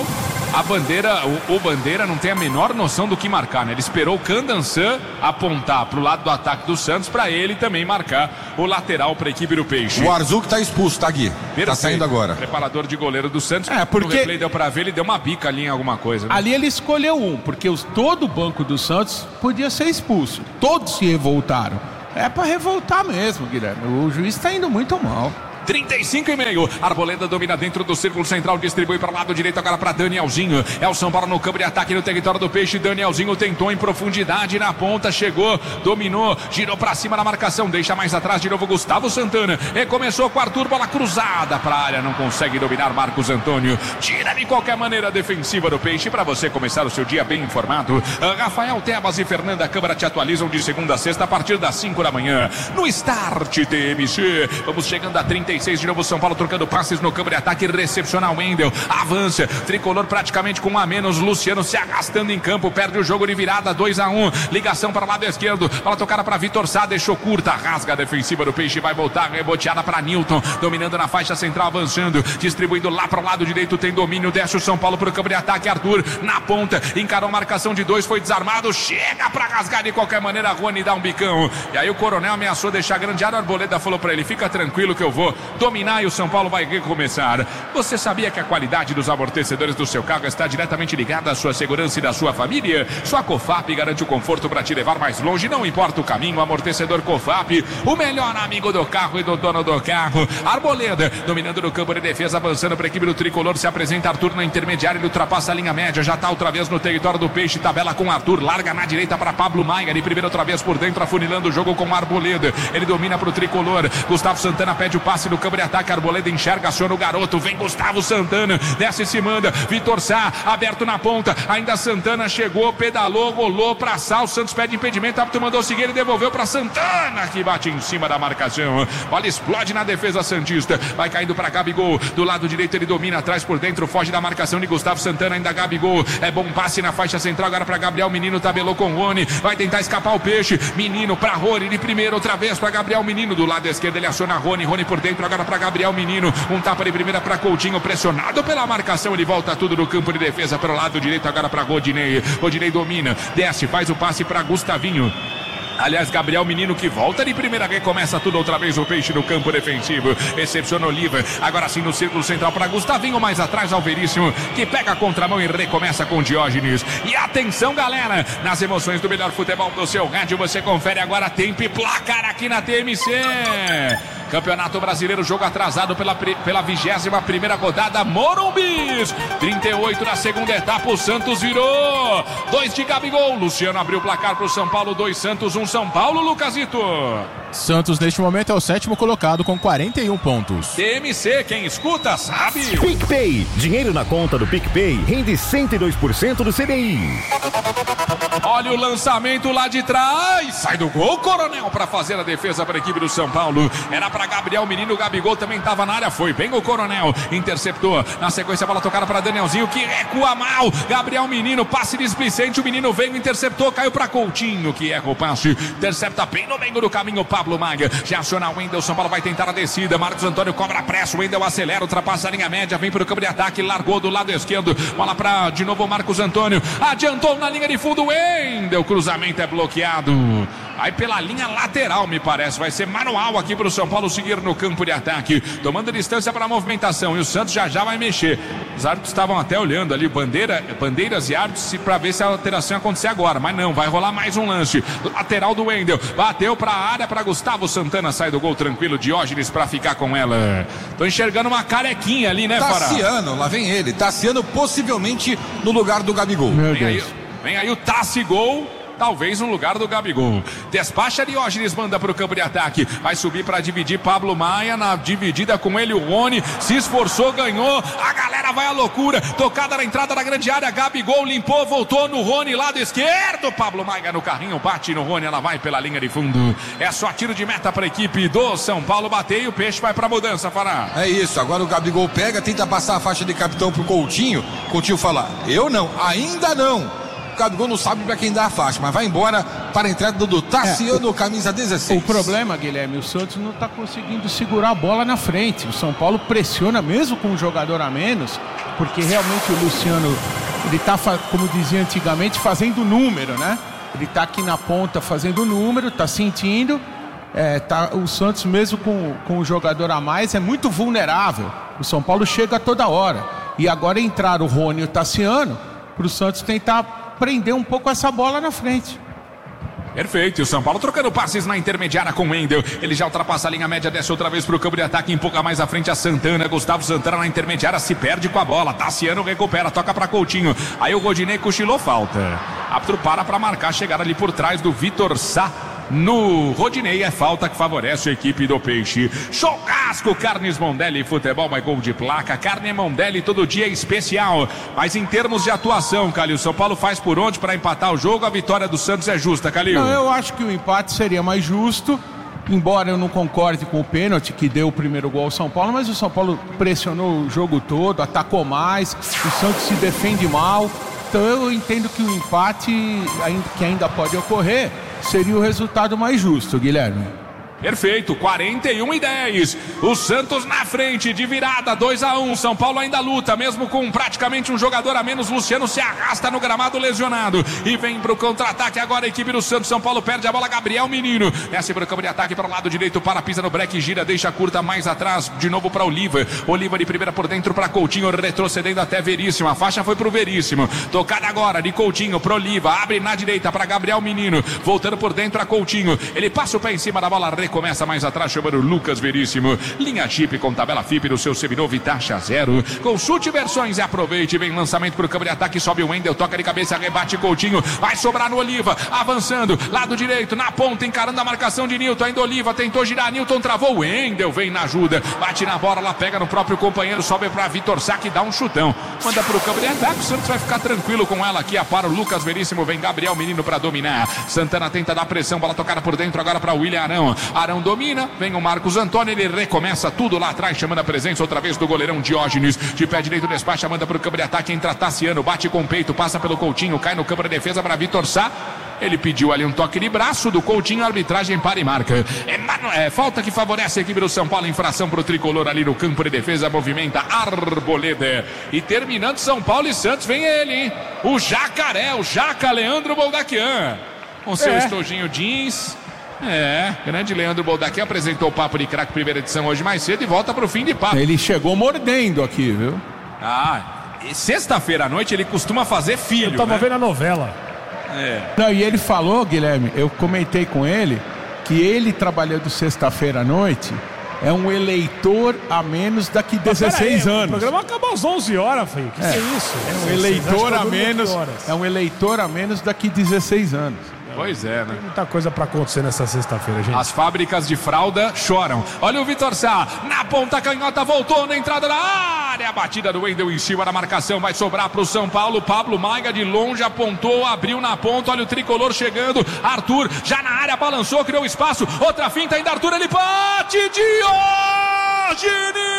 a bandeira, o, o Bandeira não tem a menor noção do que marcar, né? Ele esperou o Candançã apontar pro lado do ataque do Santos para ele também marcar o lateral para a equipe do Peixe. O Arzuc tá expulso, tá, Gui? Perfeito. Tá saindo agora. Preparador de goleiro do Santos. É, porque... No replay deu para ver, ele deu uma bica ali em alguma coisa. Né? Ali ele escolheu um, porque os, todo o banco do Santos podia ser expulso. Todos se revoltaram. É para revoltar mesmo, Guilherme. O juiz tá indo muito mal. trinta e cinco e meio. Arboleda domina dentro do círculo central, distribui para o lado direito agora para Danielzinho. É o São Paulo no campo de ataque no território do Peixe. Danielzinho tentou em profundidade na ponta, chegou, dominou, girou para cima na marcação, deixa mais atrás de novo Gustavo Santana. E começou com o Arthur, bola cruzada para a área, não consegue dominar Marcos Antônio. Tira de qualquer maneira a defensiva do Peixe para você começar o seu dia bem informado. Rafael Tebas e Fernanda Câmara te atualizam de segunda a sexta a partir das cinco da manhã no Start T M C. Vamos chegando a trinta e seis de novo, São Paulo trocando passes no campo de ataque, recepciona o Wendel, avança, Tricolor praticamente com um a menos, Luciano se arrastando em campo, perde o jogo de virada, dois a um, ligação para o lado esquerdo, bola tocada para Vitor Sá, deixou curta, rasga a defensiva do Peixe, vai voltar, reboteada para Newton, dominando na faixa central, avançando, distribuindo lá para o lado direito, tem domínio, desce o São Paulo para o campo de ataque, Arthur na ponta, encarou a marcação de dois, foi desarmado, chega para rasgar de qualquer maneira, Rony dá um bicão, e aí o Coronel ameaçou deixar grande área, o Arboleda falou para ele, fica tranquilo que eu vou dominar e o São Paulo vai recomeçar. Você sabia que a qualidade dos amortecedores do seu carro está diretamente ligada à sua segurança e da sua família? Sua Cofap garante o conforto para te levar mais longe, não importa o caminho. Amortecedor Cofap, o melhor amigo do carro e do dono do carro. Arboleda, dominando no campo de defesa, avançando para a equipe do Tricolor, se apresenta Arthur na intermediária, ele ultrapassa a linha média, já está outra vez no território do Peixe, tabela com Arthur, larga na direita para Pablo Maia, de primeira outra vez por dentro, afunilando o jogo com Arboleda, ele domina para o Tricolor, Gustavo Santana pede o passe no campo de ataque, Arboleda enxerga, aciona o garoto, vem Gustavo Santana, desce e se manda, Vitor Sá, aberto na ponta, ainda Santana chegou, pedalou, rolou pra Sá, o Santos pede impedimento, o árbitro mandou seguir, ele devolveu pra Santana, que bate em cima da marcação, olha, explode na defesa santista, vai caindo pra Gabigol, do lado direito ele domina, atrás por dentro, foge da marcação de Gustavo Santana, ainda Gabigol, é bom passe na faixa central, agora pra Gabriel, Menino tabelou com o Rony, vai tentar escapar o Peixe, Menino pra Rony, de primeiro, outra vez pra Gabriel, Menino, do lado esquerdo ele aciona Rony, Rony por dentro, agora pra Gabriel Menino, um tapa de primeira para Coutinho, pressionado pela marcação, ele volta tudo no campo de defesa para o lado direito, agora para Rodinei, Rodinei domina, desce, faz o passe para Gustavinho. Aliás, Gabriel Menino que volta de primeira, recomeça tudo outra vez o Peixe no campo defensivo, recepciona Oliva, agora sim no círculo central para Gustavinho, mais atrás ao Veríssimo, que pega a contramão e recomeça com Diógenes. E atenção galera, nas emoções do melhor futebol do seu rádio, você confere agora tempo e placar aqui na T M C. Campeonato Brasileiro, jogo atrasado pela, pela vigésima primeira rodada, Morumbis, trinta e oito na segunda etapa, o Santos virou, dois de Gabigol, Luciano abriu o placar para o São Paulo, dois Santos, um São Paulo, Lucasito. Santos neste momento é o sétimo colocado com quarenta e um pontos. T M C, quem escuta sabe. PicPay, dinheiro na conta do PicPay rende cento e dois por cento do C D I. Olha o lançamento lá de trás, sai do gol, Coronel para fazer a defesa para a equipe do São Paulo, era para Gabriel Menino, o Gabigol também estava na área, foi bem o Coronel, interceptou, na sequência a bola tocada para Danielzinho, que recua mal, Gabriel Menino, passe displicente, o Menino veio, interceptou, caiu para Coutinho, que erra o passe, intercepta bem no meio do caminho, Pablo Maia, já aciona o Wendel, São Paulo vai tentar a descida, Marcos Antônio cobra a pressa, o Wendel acelera, ultrapassa a linha média, vem para o campo de ataque, largou do lado esquerdo, bola para de novo o Marcos Antônio, adiantou na linha de fundo, Wendel, cruzamento é bloqueado. Aí pela linha lateral, me parece, vai ser manual aqui para o São Paulo seguir no campo de ataque, tomando distância para a movimentação, e o Santos já já vai mexer. Os árbitros estavam até olhando ali, bandeira, bandeiras e árbitros, para ver se a alteração ia acontecer agora, mas não, vai rolar mais um lance. Lateral do Wendel, bateu para a área para Gustavo Santana, sai do gol tranquilo, Diógenes para ficar com ela. Tô enxergando uma carequinha ali, né, Fará? Tassiano, lá vem ele, Tassiano possivelmente no lugar do Gabigol. Meu Vem Deus. aí, vem aí o Tassi Gol. Talvez no lugar do Gabigol. Despacha Diógenes, manda para o campo de ataque. Vai subir para dividir Pablo Maia. Na dividida com ele o Rony. Se esforçou, ganhou. A galera vai à loucura. Tocada na entrada da grande área. Gabigol limpou, voltou no Rony, lado esquerdo. Pablo Maia no carrinho, bate no Rony. Ela vai pela linha de fundo. É só tiro de meta para a equipe do São Paulo bater. E o Peixe vai para mudança, Fará. É isso, agora o Gabigol pega, tenta passar a faixa de capitão pro Coutinho. Coutinho fala, eu não, ainda não. O Gabigol não sabe para quem dá a faixa, mas vai embora para a entrada do Tassiano, é, camisa dezesseis. O problema, Guilherme, o Santos não está conseguindo segurar a bola na frente. O São Paulo pressiona mesmo com um jogador a menos, porque realmente o Luciano, ele está, como dizia antigamente, fazendo número, né? Ele está aqui na ponta fazendo número, está sentindo. É, tá, o Santos, mesmo com, com o jogador a mais, é muito vulnerável. O São Paulo chega toda hora. E agora entrar o Rony e o Tassiano para o Santos tentar prender um pouco essa bola na frente. Perfeito, e o São Paulo trocando passes na intermediária com o Wendel. Ele já ultrapassa a linha média, desce outra vez para o campo de ataque, empurra mais à frente a Santana. Gustavo Santana na intermediária se perde com a bola. Tassiano recupera, toca para Coutinho. Aí o Rodinei cochilou, falta. Árbitro para para marcar, chegar ali por trás do Vitor Sá. No Rodinei é falta que favorece a equipe do Peixe. Churrasco, Carnes Mondelli, futebol mais gol de placa. Carne Mondelli todo dia é especial. Mas em termos de atuação, Calil, São Paulo faz por onde para empatar o jogo? A vitória do Santos é justa, Calil? Não, eu acho que o empate seria mais justo. Embora eu não concorde com o pênalti que deu o primeiro gol ao São Paulo, mas o São Paulo pressionou o jogo todo, atacou mais, o Santos se defende mal. Então eu entendo que o empate, que ainda pode ocorrer, seria o resultado mais justo, Guilherme. Perfeito, quarenta e um e dez. O Santos na frente, de virada, dois a um. São Paulo ainda luta, mesmo com praticamente um jogador a menos. Luciano se arrasta no gramado lesionado e vem pro contra-ataque agora a equipe do Santos. São Paulo perde a bola, Gabriel Menino desce pro campo de ataque para o lado direito, para, pisa no break, gira, deixa curta mais atrás, de novo para Oliva. Oliva de primeira por dentro para Coutinho, retrocedendo até Veríssimo. A faixa foi pro Veríssimo, tocada agora de Coutinho pro Oliva, abre na direita para Gabriel Menino, voltando por dentro a Coutinho. Ele passa o pé em cima da bola, começa mais atrás, chamando Lucas Veríssimo. Linha Chip com tabela F I P do seu seminovo e taxa zero. Consulte versões e aproveite. Vem lançamento para o campo de ataque, sobe o Wendel, toca de cabeça, rebate Coutinho, vai sobrar no Oliva, avançando, lado direito, na ponta, encarando a marcação de Nilton, ainda Oliva, tentou girar, Nilton travou, Wendel vem na ajuda, bate na bola, lá pega no próprio companheiro, sobe para Vitor Sá, que dá um chutão, manda para o campo de ataque, o Santos vai ficar tranquilo com ela aqui, para o Lucas Veríssimo, vem Gabriel Menino para dominar, Santana tenta dar pressão, bola tocada por dentro agora para William Arão, Arão domina, vem o Marcos Antônio, ele recomeça tudo lá atrás, chamando a presença outra vez do goleirão Diógenes, de pé direito despacha, manda para o campo de ataque, entra Tassiano, bate com o peito, passa pelo Coutinho, cai no campo de defesa para Vitor Sá, ele pediu ali um toque de braço do Coutinho, a arbitragem para e marca. É, é falta que favorece a equipe do São Paulo, infração para o tricolor ali no campo de defesa, movimenta Arboleda. E terminando São Paulo e Santos, vem ele, hein? O Jacaré, o Jaca Leandro Boldaquian, com seu é. estojinho jeans. É, grande Leandro Boldaquian apresentou o Papo de Craque primeira edição hoje mais cedo e volta para o fim de papo. Ele chegou mordendo aqui, viu? Ah, sexta-feira à noite ele costuma fazer filho. Eu tava né? vendo a novela. É. Não, e ele falou, Guilherme, eu comentei com ele, que ele trabalhando sexta-feira à noite é um eleitor a menos daqui dezesseis anos. O programa acaba às onze horas, filho. Que, é. que é isso? É um eleitor a menos, é um eleitor a menos daqui dezesseis anos. Pois é, né? Tem muita coisa pra acontecer nessa sexta-feira, gente. As fábricas de fralda choram. Olha o Vitor Sá, na ponta canhota, voltou na entrada da área. A batida do Wendel em cima da marcação vai sobrar pro São Paulo. Pablo Maiga de longe apontou, abriu na ponta. Olha o tricolor chegando. Arthur já na área, balançou, criou espaço. Outra finta ainda, Arthur, ele bate. Diógenes!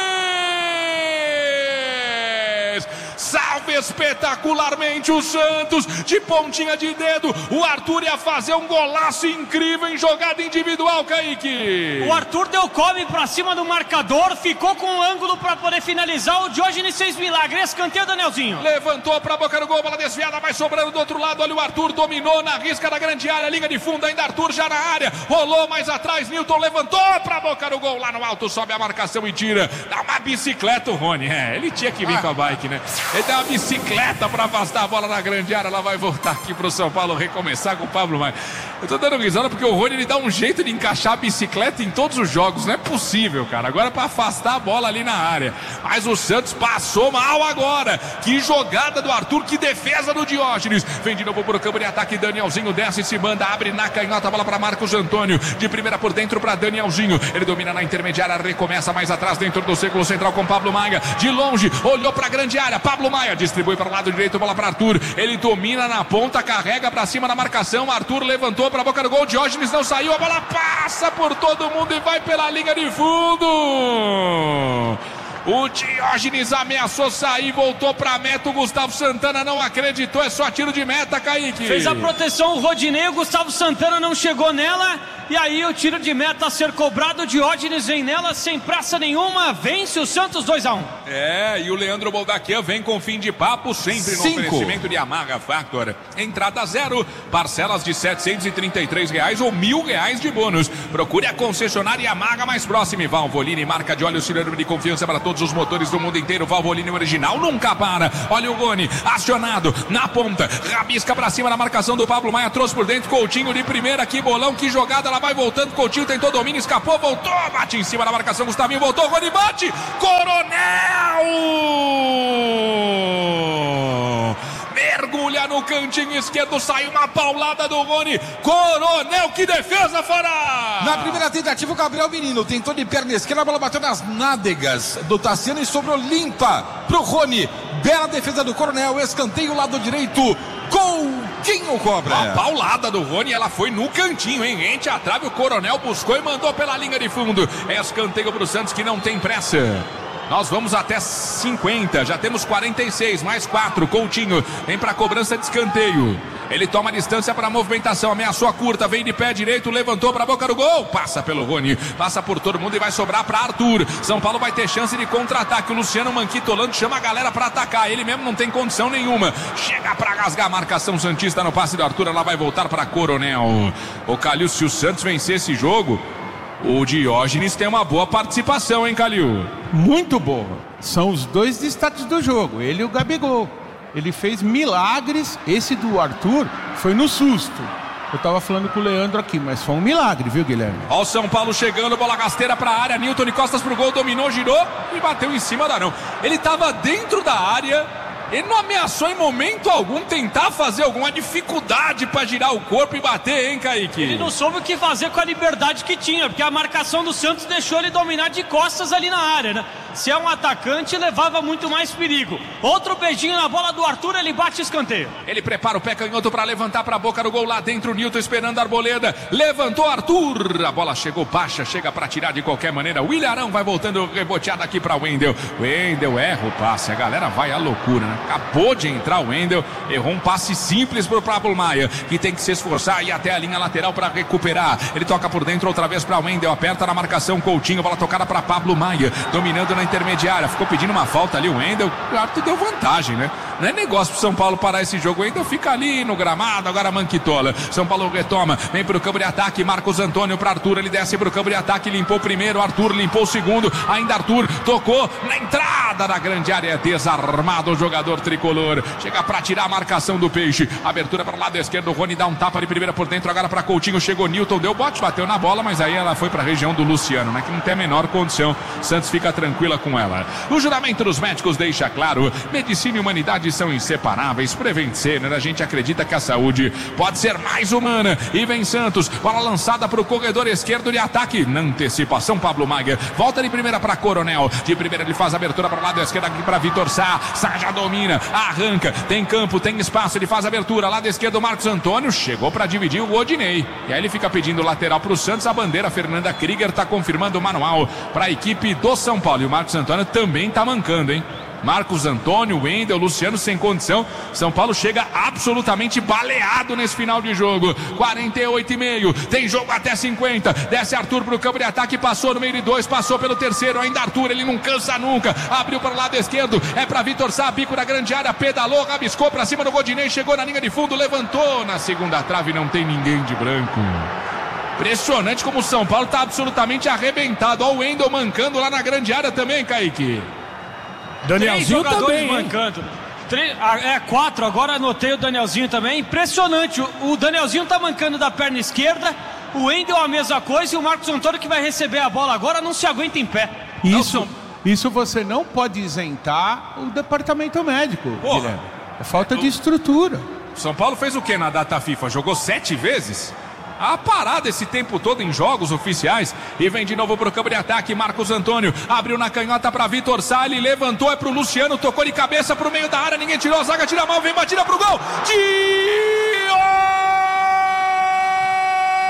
Salve espetacularmente o Santos, de pontinha de dedo, o Arthur ia fazer um golaço incrível em jogada individual, Kaique. O Arthur deu come pra cima do marcador, ficou com um ângulo pra poder finalizar, o Diógenes fez milagre, escanteio, Danielzinho. Levantou pra boca do gol, bola desviada, vai sobrando do outro lado, olha o Arthur, dominou na risca da grande área, liga de fundo, ainda Arthur já na área, rolou mais atrás, Nilton levantou pra boca do gol, lá no alto, sobe a marcação e tira, dá uma bicicleta o Rony, é, ele tinha que vir ah. com a bike, né? Ele dá uma bicicleta para afastar a bola na grande área. Ela vai voltar aqui pro São Paulo, recomeçar com o Pablo Maia. Eu tô dando risada porque o Rony, ele dá um jeito de encaixar a bicicleta em todos os jogos. Não é possível, cara. Agora para afastar a bola ali na área. Mas o Santos passou mal agora. Que jogada do Arthur, que defesa do Diógenes. Vem de novo pro campo de ataque. Danielzinho desce, se manda, abre na canhota, a bola para Marcos Antônio. De primeira por dentro para Danielzinho. Ele domina na intermediária, recomeça mais atrás dentro do círculo central com Pablo Maia. De longe, olhou para a grande área. Pablo Maia distribui para o lado direito, bola para Arthur, ele domina na ponta, carrega para cima da marcação, Arthur levantou para a boca do gol, Diógenes não saiu, a bola passa por todo mundo e vai pela linha de fundo. O Diógenes ameaçou sair, voltou pra meta. O Gustavo Santana não acreditou. É só tiro de meta, Kaique. Fez a proteção o Rodinei, o Gustavo Santana não chegou nela. E aí o tiro de meta a ser cobrado. O Diógenes vem nela sem pressa nenhuma. Vence o Santos dois a um. É, e o Leandro Boldaquian vem com fim de papo, sempre no Cinco. oferecimento de Yamaha Factor. Entrada zero, parcelas de setecentos e trinta e três reais ou mil reais de bônus. Procure a concessionária Yamaha mais próxima. Valvoline, marca de óleo sinônimo de confiança para todos os motores do mundo inteiro. Valvoline original nunca para. Olha o Goni, acionado na ponta, rabisca pra cima na marcação do Pablo Maia, trouxe por dentro, Coutinho de primeira, que bolão, que jogada, ela vai voltando, Coutinho tentou domínio, escapou, voltou, bate em cima da marcação, Gustavinho voltou, Goni bate, Coronel! Mergulha no cantinho esquerdo, sai uma paulada do Rony. Coronel, que defesa, Fará! Na primeira tentativa, o Gabriel Menino tentou de perna esquerda, a bola bateu nas nádegas do Tassiano e sobrou limpa pro Rony. Bela defesa do Coronel, escanteio lado direito, Coutinho cobra. A paulada do Rony, ela foi no cantinho, hein? Rente a trave, o Coronel buscou e mandou pela linha de fundo. É escanteio pro Santos, que não tem pressa. Nós vamos até cinquenta, já temos quarenta e seis, mais quatro, Coutinho vem para cobrança de escanteio. Ele toma a distância para a movimentação, ameaçou a curta, vem de pé direito, levantou para a boca do gol, passa pelo Rony, passa por todo mundo e vai sobrar para Arthur. São Paulo vai ter chance de contra-ataque, o Luciano Manquitolando chama a galera para atacar, ele mesmo não tem condição nenhuma, chega para rasgar a marcação santista no passe do Arthur, ela vai voltar para Coronel. O Calil, se o Santos vencer esse jogo, o Diógenes tem uma boa participação, hein, Calil? Muito boa. São os dois destaques do jogo, ele e o Gabigol. Ele fez milagres. Esse do Arthur foi no susto. Eu tava falando com o Leandro aqui, mas foi um milagre, viu, Guilherme? Ó o São Paulo chegando, bola rasteira pra área, Nilton de costas pro gol, dominou, girou e bateu em cima da não. Ele tava dentro da área, ele não ameaçou em momento algum tentar fazer alguma dificuldade pra girar o corpo e bater, hein, Kaique? Ele não soube o que fazer com a liberdade que tinha, porque a marcação do Santos deixou ele dominar de costas ali na área, né? Se é um atacante, levava muito mais perigo. Outro beijinho na bola do Arthur, ele bate escanteio. Ele prepara o pé canhoto pra levantar pra boca do gol lá dentro, o Nilton esperando a Arboleda. Levantou Arthur, a bola chegou baixa, chega pra tirar de qualquer maneira. O Ilharão vai voltando reboteado aqui pra Wendel. Wendel erra o passe, a galera vai à loucura, né? Acabou de entrar o Wendel, errou um passe simples pro Pablo Maia, que tem que se esforçar e ir até a linha lateral pra recuperar. Ele toca por dentro outra vez pra Wendel, aperta na marcação, Coutinho, bola tocada pra Pablo Maia, dominando na intermediária, ficou pedindo uma falta ali o Wendel, o árbitro deu vantagem, né? Não é negócio pro São Paulo parar esse jogo, o Wendel fica ali no gramado, agora Manquitola. São Paulo retoma, vem pro campo de ataque, Marcos Antônio pra Arthur, ele desce pro campo de ataque, limpou o primeiro, Arthur limpou o segundo, ainda Arthur tocou na entrada da grande área, desarmado o jogador tricolor, chega pra tirar a marcação do Peixe, abertura para o lado esquerdo, o Rony dá um tapa de primeira por dentro, agora pra Coutinho, chegou Nilton, deu bote, bateu na bola, mas aí ela foi pra região do Luciano, né, que não tem a menor condição, Santos fica tranquila com ela. O juramento dos médicos deixa claro, medicina e humanidade são inseparáveis, Prevent Senior, a gente acredita que a saúde pode ser mais humana, e vem Santos, bola lançada pro corredor esquerdo de ataque, na antecipação Pablo Maia, volta de primeira pra Coronel, de primeira ele faz a abertura para o lado esquerdo aqui pra Vitor Sá, Sá já domina, arranca, tem campo, tem espaço, ele faz a abertura, lado esquerdo Marcos Antônio, chegou para dividir o Odinei, e aí ele fica pedindo lateral pro Santos, a bandeira Fernanda Krieger tá confirmando o manual para a equipe do São Paulo, e o Marcos Antônio também tá mancando, hein? Marcos Antônio, Wendel, Luciano sem condição. São Paulo chega absolutamente baleado nesse final de jogo. quarenta e oito e meio. Tem jogo até cinquenta. Desce Arthur pro campo de ataque. Passou no meio de dois. Passou pelo terceiro. Ainda Arthur. Ele não cansa nunca. Abriu para o lado esquerdo. É para Vitor Sá. Bico da grande área. Pedalou. Rabiscou para cima do Rodinei. Chegou na linha de fundo. Levantou. Na segunda trave não tem ninguém de branco. Impressionante como o São Paulo está absolutamente arrebentado. Olha o Wendel mancando lá na grande área também, Kaique. Danielzinho também, mancando. Três, é quatro, agora anotei o Danielzinho também. Impressionante, o, o Danielzinho tá mancando da perna esquerda, o Wendel a mesma coisa e o Marcos Antônio que vai receber a bola agora não se aguenta em pé. Isso, isso você não pode isentar o departamento médico, Guilherme. É falta de estrutura. São Paulo fez o que na data FIFA? Jogou sete vezes? A parada esse tempo todo em jogos oficiais. E vem de novo pro campo de ataque. Marcos Antônio abriu na canhota para Vitor Sá. Ele levantou, é pro Luciano. Tocou de cabeça pro meio da área. Ninguém tirou a zaga, tira mal, vem batida pro gol.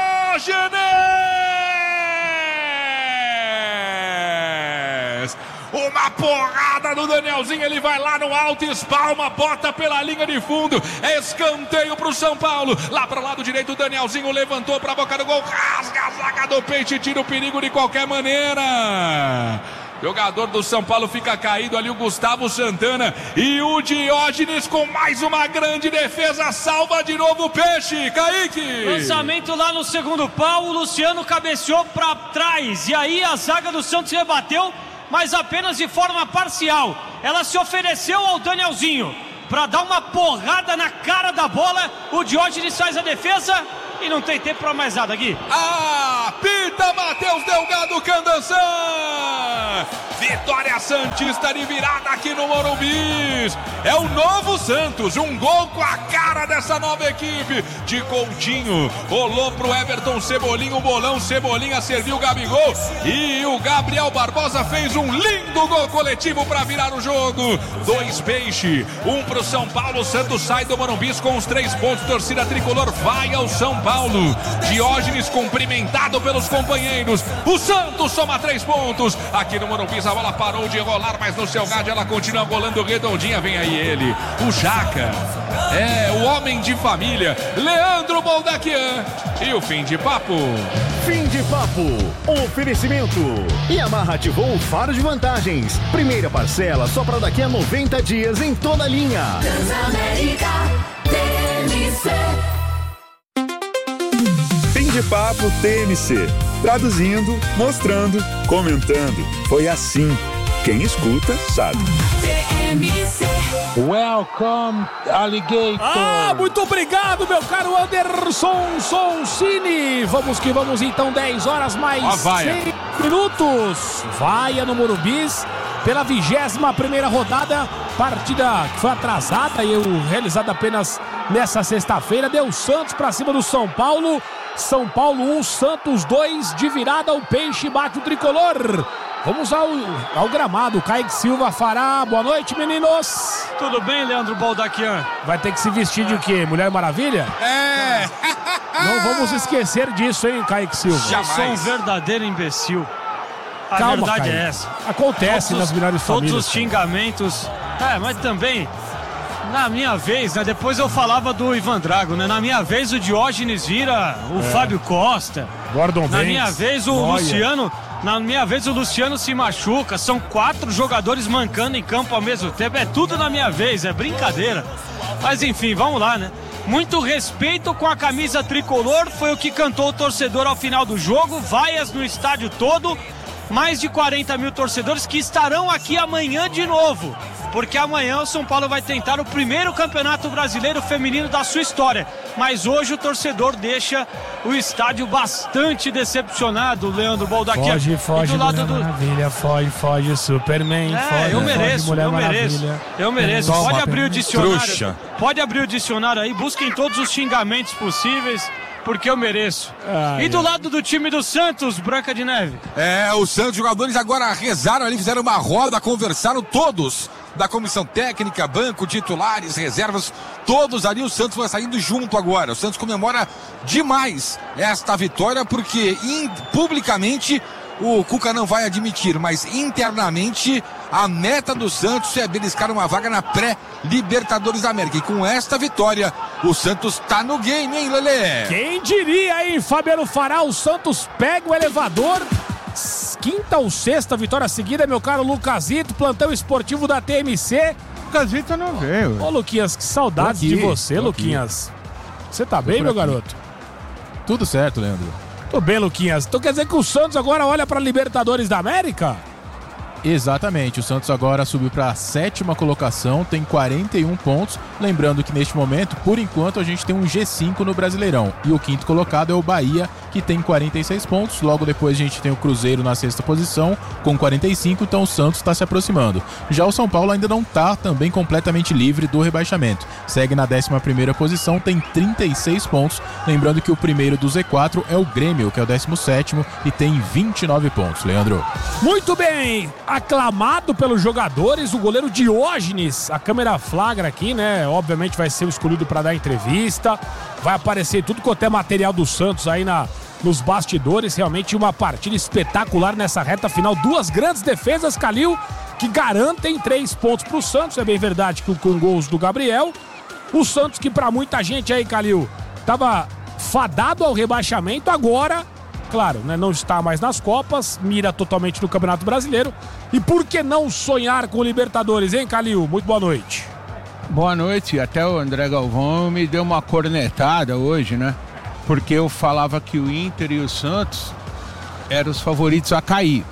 Diógenes! uma porrada do Danielzinho, ele vai lá no alto, espalma, bota pela linha de fundo, é escanteio pro São Paulo, lá pro lado direito o Danielzinho levantou pra boca do gol, rasga a zaga do Peixe, tira o perigo de qualquer maneira. Jogador do São Paulo fica caído ali, o Gustavo Santana, e o Diógenes com mais uma grande defesa, salva de novo o Peixe. Kaique! Lançamento lá no segundo pau, o Luciano cabeceou para trás, e aí a zaga do Santos rebateu, mas apenas de forma parcial. Ela se ofereceu ao Danielzinho para dar uma porrada na cara da bola, o Diógenes faz a defesa e não tem tempo para mais nada, Gui. Ah, pita Matheus Delgado Candançã! Vitória santista de virada aqui no Morumbi. É o novo Santos, um gol com a cara dessa nova equipe. De Coutinho, rolou pro Everton Cebolinha, o bolão, Cebolinha serviu o Gabigol e o Gabriel Barbosa fez um lindo gol coletivo para virar o jogo. Dois Peixe, um pro São Paulo. Santos sai do Morumbi com os três pontos. Torcida tricolor vai ao São Paulo. Diógenes cumprimentado pelos companheiros. O Santos soma três pontos. Aqui no Morumbi a bola parou de rolar, mas no seu gado ela continua rolando redondinha. Vem aí ele, o Jaca. É, o homem de família, Leandro Boldaquian. E o fim de papo. Fim de papo. Oferecimento. Yamaha ativou o faro de vantagens. Primeira parcela só para daqui a noventa dias em toda a linha. Transamérica T M C. Fim de papo T M C. Traduzindo, mostrando, comentando. Foi assim. Quem escuta, sabe. T M C. Welcome, Alligator. Ah, muito obrigado, meu caro Anderson Sonsini. Vamos que vamos, então, dez horas mais seis minutos. Vaia no Morumbis pela vigésima primeira rodada. Partida que foi atrasada e realizada apenas nessa sexta-feira. Deu Santos pra cima do São Paulo. São Paulo um, Santos dois, de virada o Peixe bate o tricolor. Vamos ao, ao gramado, Kaique Silva fará. Boa noite, meninos. Tudo bem, Leandro Boldaquian? Vai ter que se vestir de quê? Mulher Maravilha? É. Não vamos esquecer disso, hein, Kaique Silva? Eu sou um verdadeiro imbecil. A Calma, verdade Kaique. é essa. Acontece Todos nas os- melhores Todos famílias. os xingamentos. É, mas também, na minha vez, né? Depois eu falava do Ivan Drago, né? Na minha vez o Diógenes vira o Fábio Costa. Gordon Na Banks, minha vez o Neuer. Luciano. Na minha vez o Luciano se machuca. São quatro jogadores mancando em campo ao mesmo tempo. É tudo na minha vez, é brincadeira. Mas enfim, vamos lá, né? Muito respeito com a camisa tricolor, foi o que cantou o torcedor ao final do jogo. Vaias no estádio todo. Mais de quarenta mil torcedores que estarão aqui amanhã de novo. Porque amanhã o São Paulo vai tentar o primeiro campeonato brasileiro feminino da sua história. Mas hoje o torcedor deixa o estádio bastante decepcionado, Leandro Boldaquian. Foge, foge, E do lado Mulher do... Maravilha, foge, foge, Superman, É, foge, eu mereço, foge, Mulher eu mereço, Maravilha. eu mereço. Toma, Pode abrir o dicionário. trouxa. Pode abrir o dicionário aí, busquem todos os xingamentos possíveis, porque eu mereço. Ai, e do ai. lado do time do Santos, Branca de Neve. É, os Santos jogadores agora rezaram ali, fizeram uma roda, conversaram todos da comissão técnica, banco, titulares, reservas, todos ali. O Santos vai saindo junto agora. O Santos comemora demais esta vitória porque in, publicamente o Cuca não vai admitir, mas internamente a meta do Santos é beliscar uma vaga na pré-Libertadores da América. E com esta vitória, o Santos tá no game, hein, Lelê? Quem diria, hein, Fabiano Fará, o Santos pega o elevador. Quinta ou sexta vitória seguida, meu caro Lucasito, plantão esportivo da T M C. Lucasito não veio. Ô, Luquinhas, que saudades Tô aqui, de você, tô Luquinhas. Você tá bem, por meu aqui. garoto? Tudo certo, Leandro. Tô bem, Luquinhas. Então quer dizer que o Santos agora olha pra Libertadores da América? Exatamente, o Santos agora subiu para a sétima colocação, tem quarenta e um pontos. Lembrando que neste momento, por enquanto, a gente tem um G cinco no Brasileirão. E o quinto colocado é o Bahia, que tem quarenta e seis pontos. Logo depois a gente tem o Cruzeiro na sexta posição, com quarenta e cinco, então o Santos está se aproximando. Já o São Paulo ainda não está também completamente livre do rebaixamento. Segue na décima primeira posição, tem trinta e seis pontos. Lembrando que o primeiro do Z quatro é o Grêmio, que é o décimo sétimo, e tem vinte e nove pontos. Leandro. Muito bem, aclamado pelos jogadores, o goleiro Diógenes, a câmera flagra aqui, né? Obviamente vai ser o escolhido para dar entrevista, vai aparecer tudo quanto é material do Santos aí na, nos bastidores. Realmente uma partida espetacular nessa reta final, duas grandes defesas, Calil, que garantem três pontos pro Santos. É bem verdade que com gols do Gabriel. O Santos, que pra muita gente aí, Calil, tava fadado ao rebaixamento, agora, claro, né, não está mais nas Copas, mira totalmente no Campeonato Brasileiro. E por que não sonhar com o Libertadores, hein, Calil? Muito boa noite. Boa noite. Até o André Galvão me deu uma cornetada hoje, né? Porque eu falava que o Inter e o Santos eram os favoritos a cair.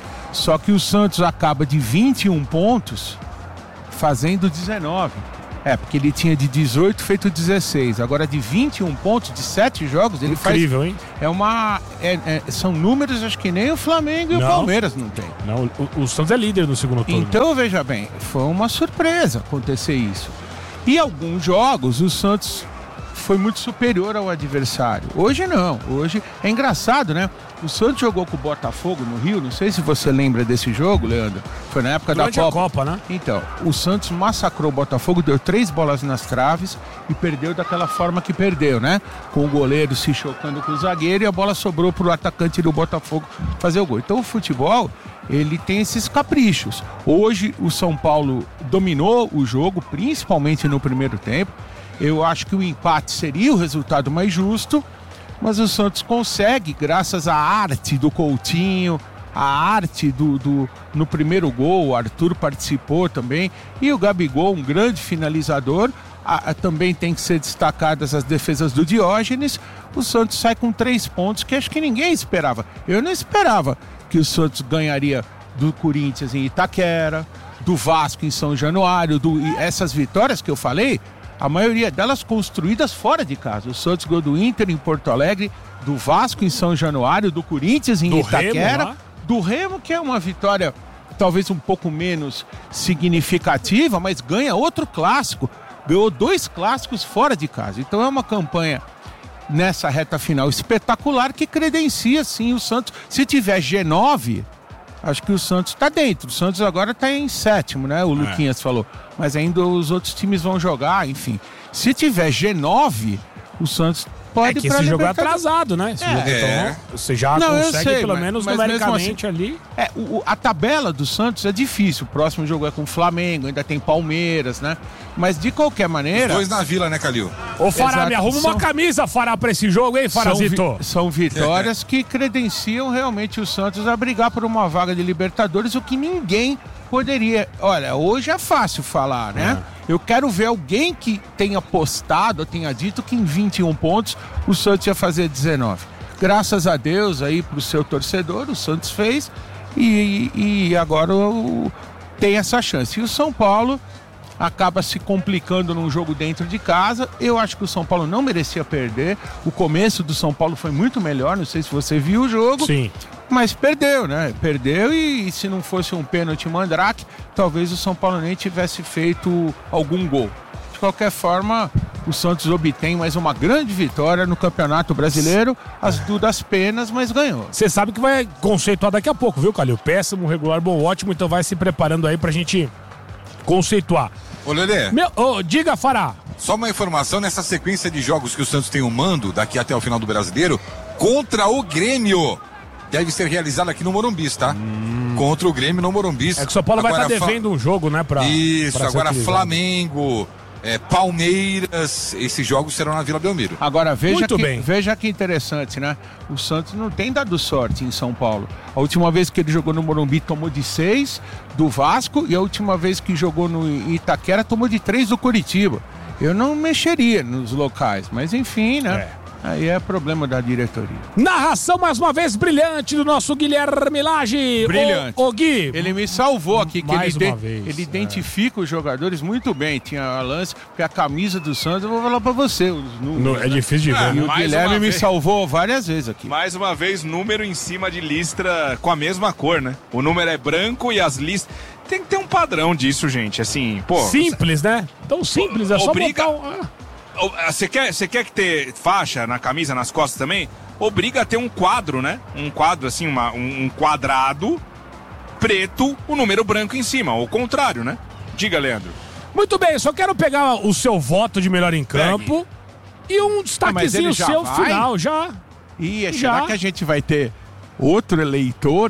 Só que o Santos acaba de vinte e um pontos fazendo dezenove. É, porque ele tinha de dezoito feito dezesseis. Agora de vinte e um pontos, de sete jogos, ele faz... Incrível, hein? É uma... É, é, são números, acho que nem o Flamengo e não. o Palmeiras não tem. Não, o, o Santos é líder no segundo turno. Então, veja bem, foi uma surpresa acontecer isso. E alguns jogos, o Santos foi muito superior ao adversário. Hoje não. Hoje é engraçado, né? O Santos jogou com o Botafogo no Rio. Não sei se você lembra desse jogo, Leandro. Foi na época Durante da Copa. a Copa, né? Então, o Santos massacrou o Botafogo, deu três bolas nas traves e perdeu daquela forma que perdeu, né? Com o goleiro se chocando com o zagueiro e a bola sobrou pro atacante do Botafogo fazer o gol. Então, o futebol, ele tem esses caprichos. Hoje, o São Paulo dominou o jogo, principalmente no primeiro tempo. Eu acho que o empate seria o resultado mais justo, mas o Santos consegue, graças à arte do Coutinho, a arte do, do no primeiro gol, o Arthur participou também, e o Gabigol, um grande finalizador. A, a, também tem que ser destacadas as defesas do Diógenes. O Santos sai com três pontos que acho que ninguém esperava. Eu não esperava que o Santos ganharia do Corinthians em Itaquera, do Vasco em São Januário, do, e essas vitórias que eu falei, a maioria delas construídas fora de casa. O Santos ganhou do Inter em Porto Alegre, do Vasco em São Januário, do Corinthians em do Itaquera, Remo, do Remo, que é uma vitória talvez um pouco menos significativa, mas ganha outro clássico. Ganhou dois clássicos fora de casa. Então é uma campanha nessa reta final espetacular que credencia sim o Santos. Se tiver G nove, acho que o Santos está dentro. O Santos agora está em sétimo, né? O Luquinhas é. falou. Mas ainda os outros times vão jogar, enfim. Se tiver G nove, o Santos pode ir para esse jogo é atrasado, né? Esse é. jogo, então, você já Não, consegue sei, pelo mas, menos mas numericamente assim, ali. É, o, a tabela do Santos é difícil. O próximo jogo é com o Flamengo, ainda tem Palmeiras, né? Mas de qualquer maneira... Os dois na Vila, né, Calil? Ô, Fará, Exato, me arruma são... uma camisa, Fará, para esse jogo, hein, Farazito? São, vi... são vitórias que credenciam realmente o Santos a brigar por uma vaga de Libertadores, o que ninguém poderia... Olha, hoje é fácil falar, né? É. Eu quero ver alguém que tenha postado, tenha dito que em vinte e um pontos o Santos ia fazer dezenove. Graças a Deus aí pro seu torcedor, o Santos fez e, e agora o, tem essa chance. E o São Paulo acaba se complicando num jogo dentro de casa. Eu acho que o São Paulo não merecia perder. O começo do São Paulo foi muito melhor, não sei se você viu o jogo. Sim. Mas perdeu, né? Perdeu e, e se não fosse um pênalti mandrake, talvez o São Paulo nem tivesse feito algum gol. De qualquer forma, o Santos obtém mais uma grande vitória no Campeonato Brasileiro, as duras penas, mas ganhou. Você sabe que vai conceituar daqui a pouco, viu, Calil? Péssimo, regular, bom, ótimo, então vai se preparando aí pra gente conceituar. Ô, Lelê. Meu, oh, diga, Fará. Só uma informação, nessa sequência de jogos que o Santos tem um mando, daqui até o final do Brasileiro, contra o Grêmio. Deve ser realizado aqui no Morumbis, tá? Hum. Contra o Grêmio no Morumbis. É que o São Paulo agora vai estar tá devendo Fa... um jogo, né? Pra, Isso, pra agora Flamengo, é, Palmeiras, esses jogos serão na Vila Belmiro. Agora, veja Muito que, bem. veja que interessante, né? O Santos não tem dado sorte em São Paulo. A última vez que ele jogou no Morumbi tomou de seis do Vasco e a última vez que jogou no Itaquera tomou de três do Curitiba. Eu não mexeria nos locais, mas enfim, né? É. Aí é problema da diretoria. Narração mais uma vez brilhante do nosso Guilherme Lage. Brilhante. O, o Gui. Ele me salvou aqui, que mais ele, uma de, vez, ele é. identifica os jogadores muito bem. Tinha a lance, porque a camisa do Santos, eu vou falar pra você. Os números, no, é né? difícil de ver. Ah, e o Guilherme me vez. salvou várias vezes aqui. Mais uma vez, número em cima de listra com a mesma cor, né? O número é branco e as listras... Tem que ter um padrão disso, gente. Assim, pô... Simples, né? Tão simples, é só obriga... botar um... Você quer, você quer que ter faixa na camisa, nas costas também? Obriga a ter um quadro, né? Um quadro, assim, uma, um quadrado preto, o número branco em cima. Ou o contrário, né? Diga, Leandro. Muito bem, só quero pegar o seu voto de melhor em campo. Pegue. E um destaquezinho ah, seu vai? final, já. Ih, já. será que a gente vai ter outro eleitor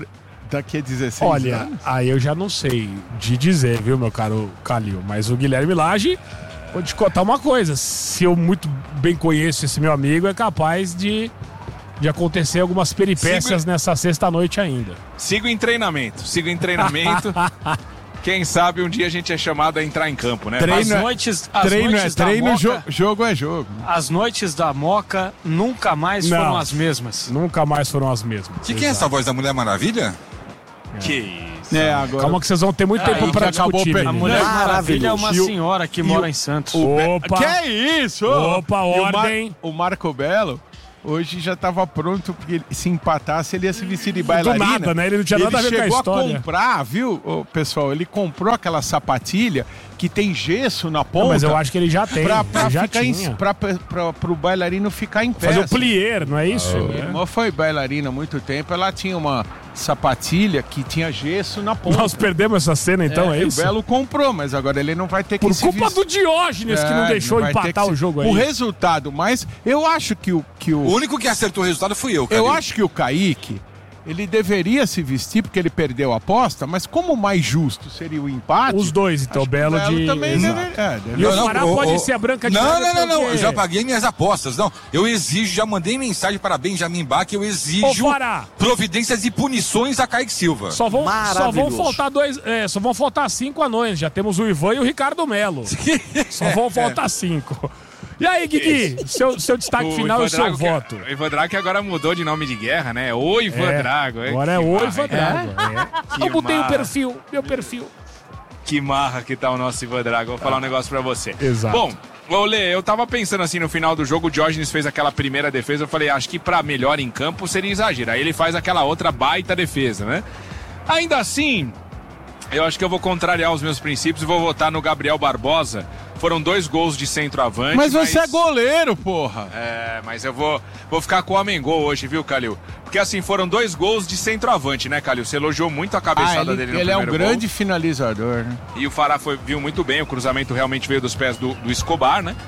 daqui a dezesseis Olha, anos? aí eu já não sei de dizer, viu, meu caro Calil? Mas o Guilherme Lage, vou te contar uma coisa. Se eu muito bem conheço esse meu amigo, é capaz de, de acontecer algumas peripécias Sigo... nessa sexta-noite ainda. Sigo em treinamento, sigo em treinamento. Quem sabe um dia a gente é chamado a entrar em campo, né? Treino As é- noites, as treino noites é da treino, Moca, jo- jogo é jogo. as noites da Moca nunca mais Não. foram as mesmas. Nunca mais foram as mesmas. De quem é essa voz da Mulher Maravilha? Que isso. É, agora... Calma que vocês vão ter muito tempo Aí pra que acabou discutir. o A menino. Mulher Maravilha é uma E o- senhora que e mora o- em Santos. Opa! Que é isso? Opa, E o Mar- ordem. O Marco Belo hoje já estava pronto, porque ele- se empatasse ele ia se vestir de bailarina. nada, né? Ele não tinha nada a ver com a chegou história. comprar, viu, ô, pessoal? Ele comprou aquela sapatilha que tem gesso na ponta. Não, mas eu acho que ele já tem. Pra, pra ele já ficar em, tinha. pra, pra, pra, pro bailarino ficar em pé. Fazer o assim. plier, não é isso? Minha irmã foi bailarina há muito tempo, ela tinha uma sapatilha que tinha gesso na ponta. Nós perdemos essa cena, então, é, e isso? O Belo comprou, mas agora ele não vai ter que Por se culpa vestir. do Diógenes, que não É, deixou vai ter empatar que o se- jogo aí. O resultado, mas eu acho que o... Que O o único que acertou o resultado fui eu, cara. eu acho que o Kaique, ele deveria se vestir porque ele perdeu a aposta, mas como o mais justo seria o empate... Os dois, então, acho que Belo de... também Exato. deve, é, deve- E o Fará pode ser a branca de Não, neve não, não, não. porque- Eu já paguei minhas apostas. Não, eu exijo, já mandei mensagem para Benjamin Bach, eu exijo Ô, Fará. providências e punições a Kaique Silva. Só vão, só vão Maravilhoso. faltar dois, é, só vão faltar cinco anões. Já temos o Ivan e o Ricardo Melo. Só vão faltar cinco. E aí, Guigui, seu, seu destaque final e o seu Ivan Drago voto. que- o Ivan Drago que agora mudou de nome de guerra, né? O Ivan É, Drago. agora é Que o marra, Ivan hein? Drago. É. Que Eu botei o marra. perfil, meu perfil. Que marra que tá o nosso Ivan Drago. Vou falar um negócio pra você. Exato. Bom, ô Lê, eu tava pensando assim no final do jogo, o Diógenes fez aquela primeira defesa, eu falei, acho que pra melhor em campo seria exagero. Aí ele faz aquela outra baita defesa, né? Ainda assim, eu acho que eu vou contrariar os meus princípios e vou votar no Gabriel Barbosa. Foram dois gols de centroavante. Mas você é goleiro, porra. É, mas eu vou, vou ficar com o homem-gol hoje, viu, Calil? Porque assim, foram dois gols de centroavante, né, Calil? Você elogiou muito a cabeçada Ah, ele dele no ele é um primeiro grande gol. finalizador, né? E o Fará foi, viu muito bem, o cruzamento realmente veio dos pés do, do Escobar, né?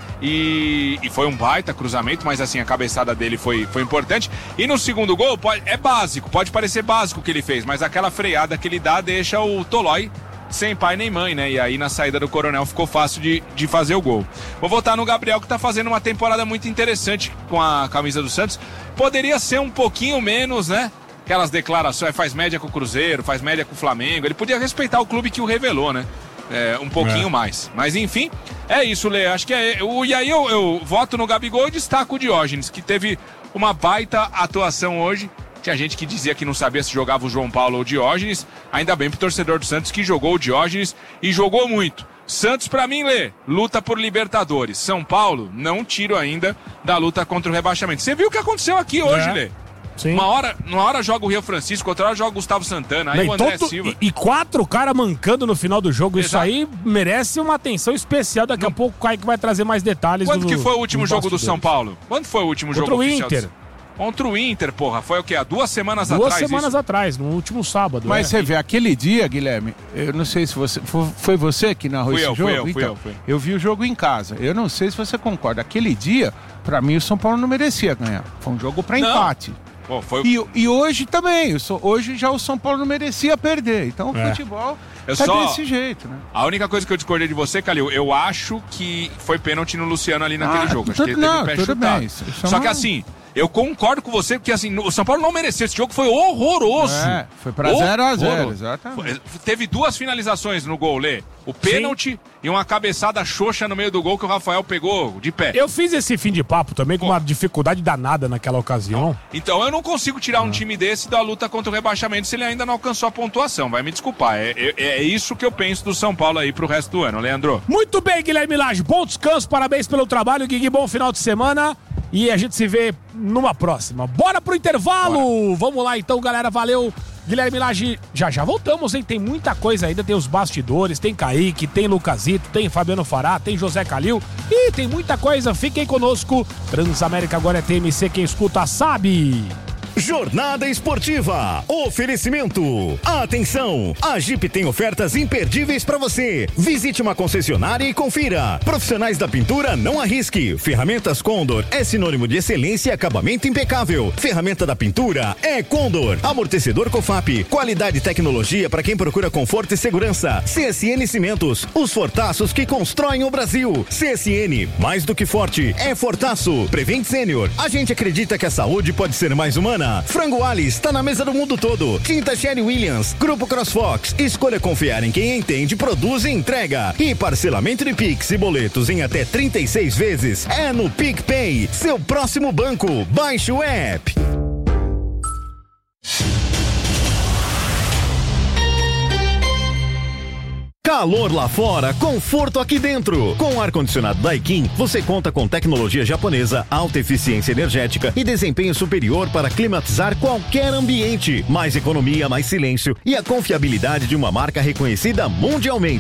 E, e foi um baita cruzamento, mas assim, a cabeçada dele foi, foi importante. E no segundo gol, pode, é básico, pode parecer básico o que ele fez, mas aquela freada que ele dá deixa o Tolói sem pai nem mãe, né? E aí na saída do Coronel ficou fácil de, de fazer o gol. Vou votar no Gabriel, que tá fazendo uma temporada muito interessante com a camisa do Santos. Poderia ser um pouquinho menos, né? Aquelas declarações, faz média com o Cruzeiro, faz média com o Flamengo. Ele podia respeitar o clube que o revelou, né? É, um pouquinho É. mais. Mas enfim, é isso, Lê. Acho que é. O, e aí eu, eu voto no Gabigol e destaco o Diógenes, que teve uma baita atuação hoje. Tinha gente que dizia que não sabia se jogava o João Paulo ou o Diógenes. Ainda bem pro torcedor do Santos que jogou o Diógenes e jogou muito. Santos, pra mim, Lê, luta por Libertadores. São Paulo, não tiro ainda da luta contra o rebaixamento. Você viu o que aconteceu aqui hoje, É. Lê? Sim. Uma hora, uma hora joga o Rio Francisco, outra hora joga o Gustavo Santana, aí Não, e o André todo- Silva. E, e quatro caras mancando no final do jogo. Isso Exato. aí merece uma atenção especial. Daqui a pouco o Kaique vai trazer mais detalhes. Quando do- que foi o último dos jogo do bastidores. São Paulo? Quando foi o último Contra jogo o oficial? do- Inter. Contra o Inter, porra. Foi o quê? Há duas semanas Duas atrás? semanas isso? atrás, no último sábado. Mas é. você vê, aquele dia, Guilherme, eu não sei se você... Foi, foi você que narrou Fui esse eu, jogo? fui eu, fui então, eu, fui. eu vi o jogo em casa. Eu não sei se você concorda. Aquele dia, pra mim, o São Paulo não merecia ganhar. Foi um jogo pra Não. empate. Pô, foi... E, e hoje também. o So- Hoje já o São Paulo não merecia perder. Então o É. futebol Eu tá só- desse jeito, né? A única coisa que eu discordei de você, Calil, eu acho que foi pênalti no Luciano ali naquele Ah, jogo. Acho tudo- que ele teve não, o pé tudo chutado. bem, isso- isso é Só uma- que assim, eu concordo com você, porque assim, o São Paulo não mereceu. Esse jogo foi horroroso. É, foi pra zero a zero, Horroroso. exatamente. Foi- Teve duas finalizações no gol, Lê. O pênalti e uma cabeçada xoxa no meio do gol que o Rafael pegou de pé. Eu fiz esse fim de papo também com uma dificuldade danada naquela ocasião. Então eu não consigo tirar um time desse da luta contra o rebaixamento se ele ainda não alcançou a pontuação. Vai me desculpar. É, é, é isso que eu penso do São Paulo aí pro resto do ano, Leandro. Muito bem, Guilherme Lage. Bom descanso, parabéns pelo trabalho, Guigui. Bom final de semana. E a gente se vê numa próxima. Bora pro intervalo! Vamos lá então, galera. Valeu. Guilherme Lage, já já voltamos, hein? Tem muita coisa ainda, tem os bastidores, tem Kaique, tem Lucasito, tem Fabiano Fará, tem José Calil e tem muita coisa. Fiquem conosco. Transamérica agora é T M C, quem escuta sabe. Jornada Esportiva. Oferecimento. Atenção! A Jeep tem ofertas imperdíveis para você. Visite uma concessionária e confira. Profissionais da pintura, não arrisque. Ferramentas Condor é sinônimo de excelência e acabamento impecável. Ferramenta da pintura é Condor. Amortecedor Cofap. Qualidade e tecnologia para quem procura conforto e segurança. C S N Cimentos. Os fortaços que constroem o Brasil. C S N, mais do que forte, é fortaço. Prevent Sênior. A gente acredita que a saúde pode ser mais humana. Frango Alice está na mesa do mundo todo. Tinta Sherry Williams. Grupo CrossFox. Escolha confiar em quem entende, produz e entrega. E parcelamento de Pix e boletos em até trinta e seis vezes é no PicPay. Seu próximo banco. Baixe o app. Calor lá fora, conforto aqui dentro. Com o ar-condicionado Daikin, você conta com tecnologia japonesa, alta eficiência energética e desempenho superior para climatizar qualquer ambiente. Mais economia, mais silêncio e a confiabilidade de uma marca reconhecida mundialmente.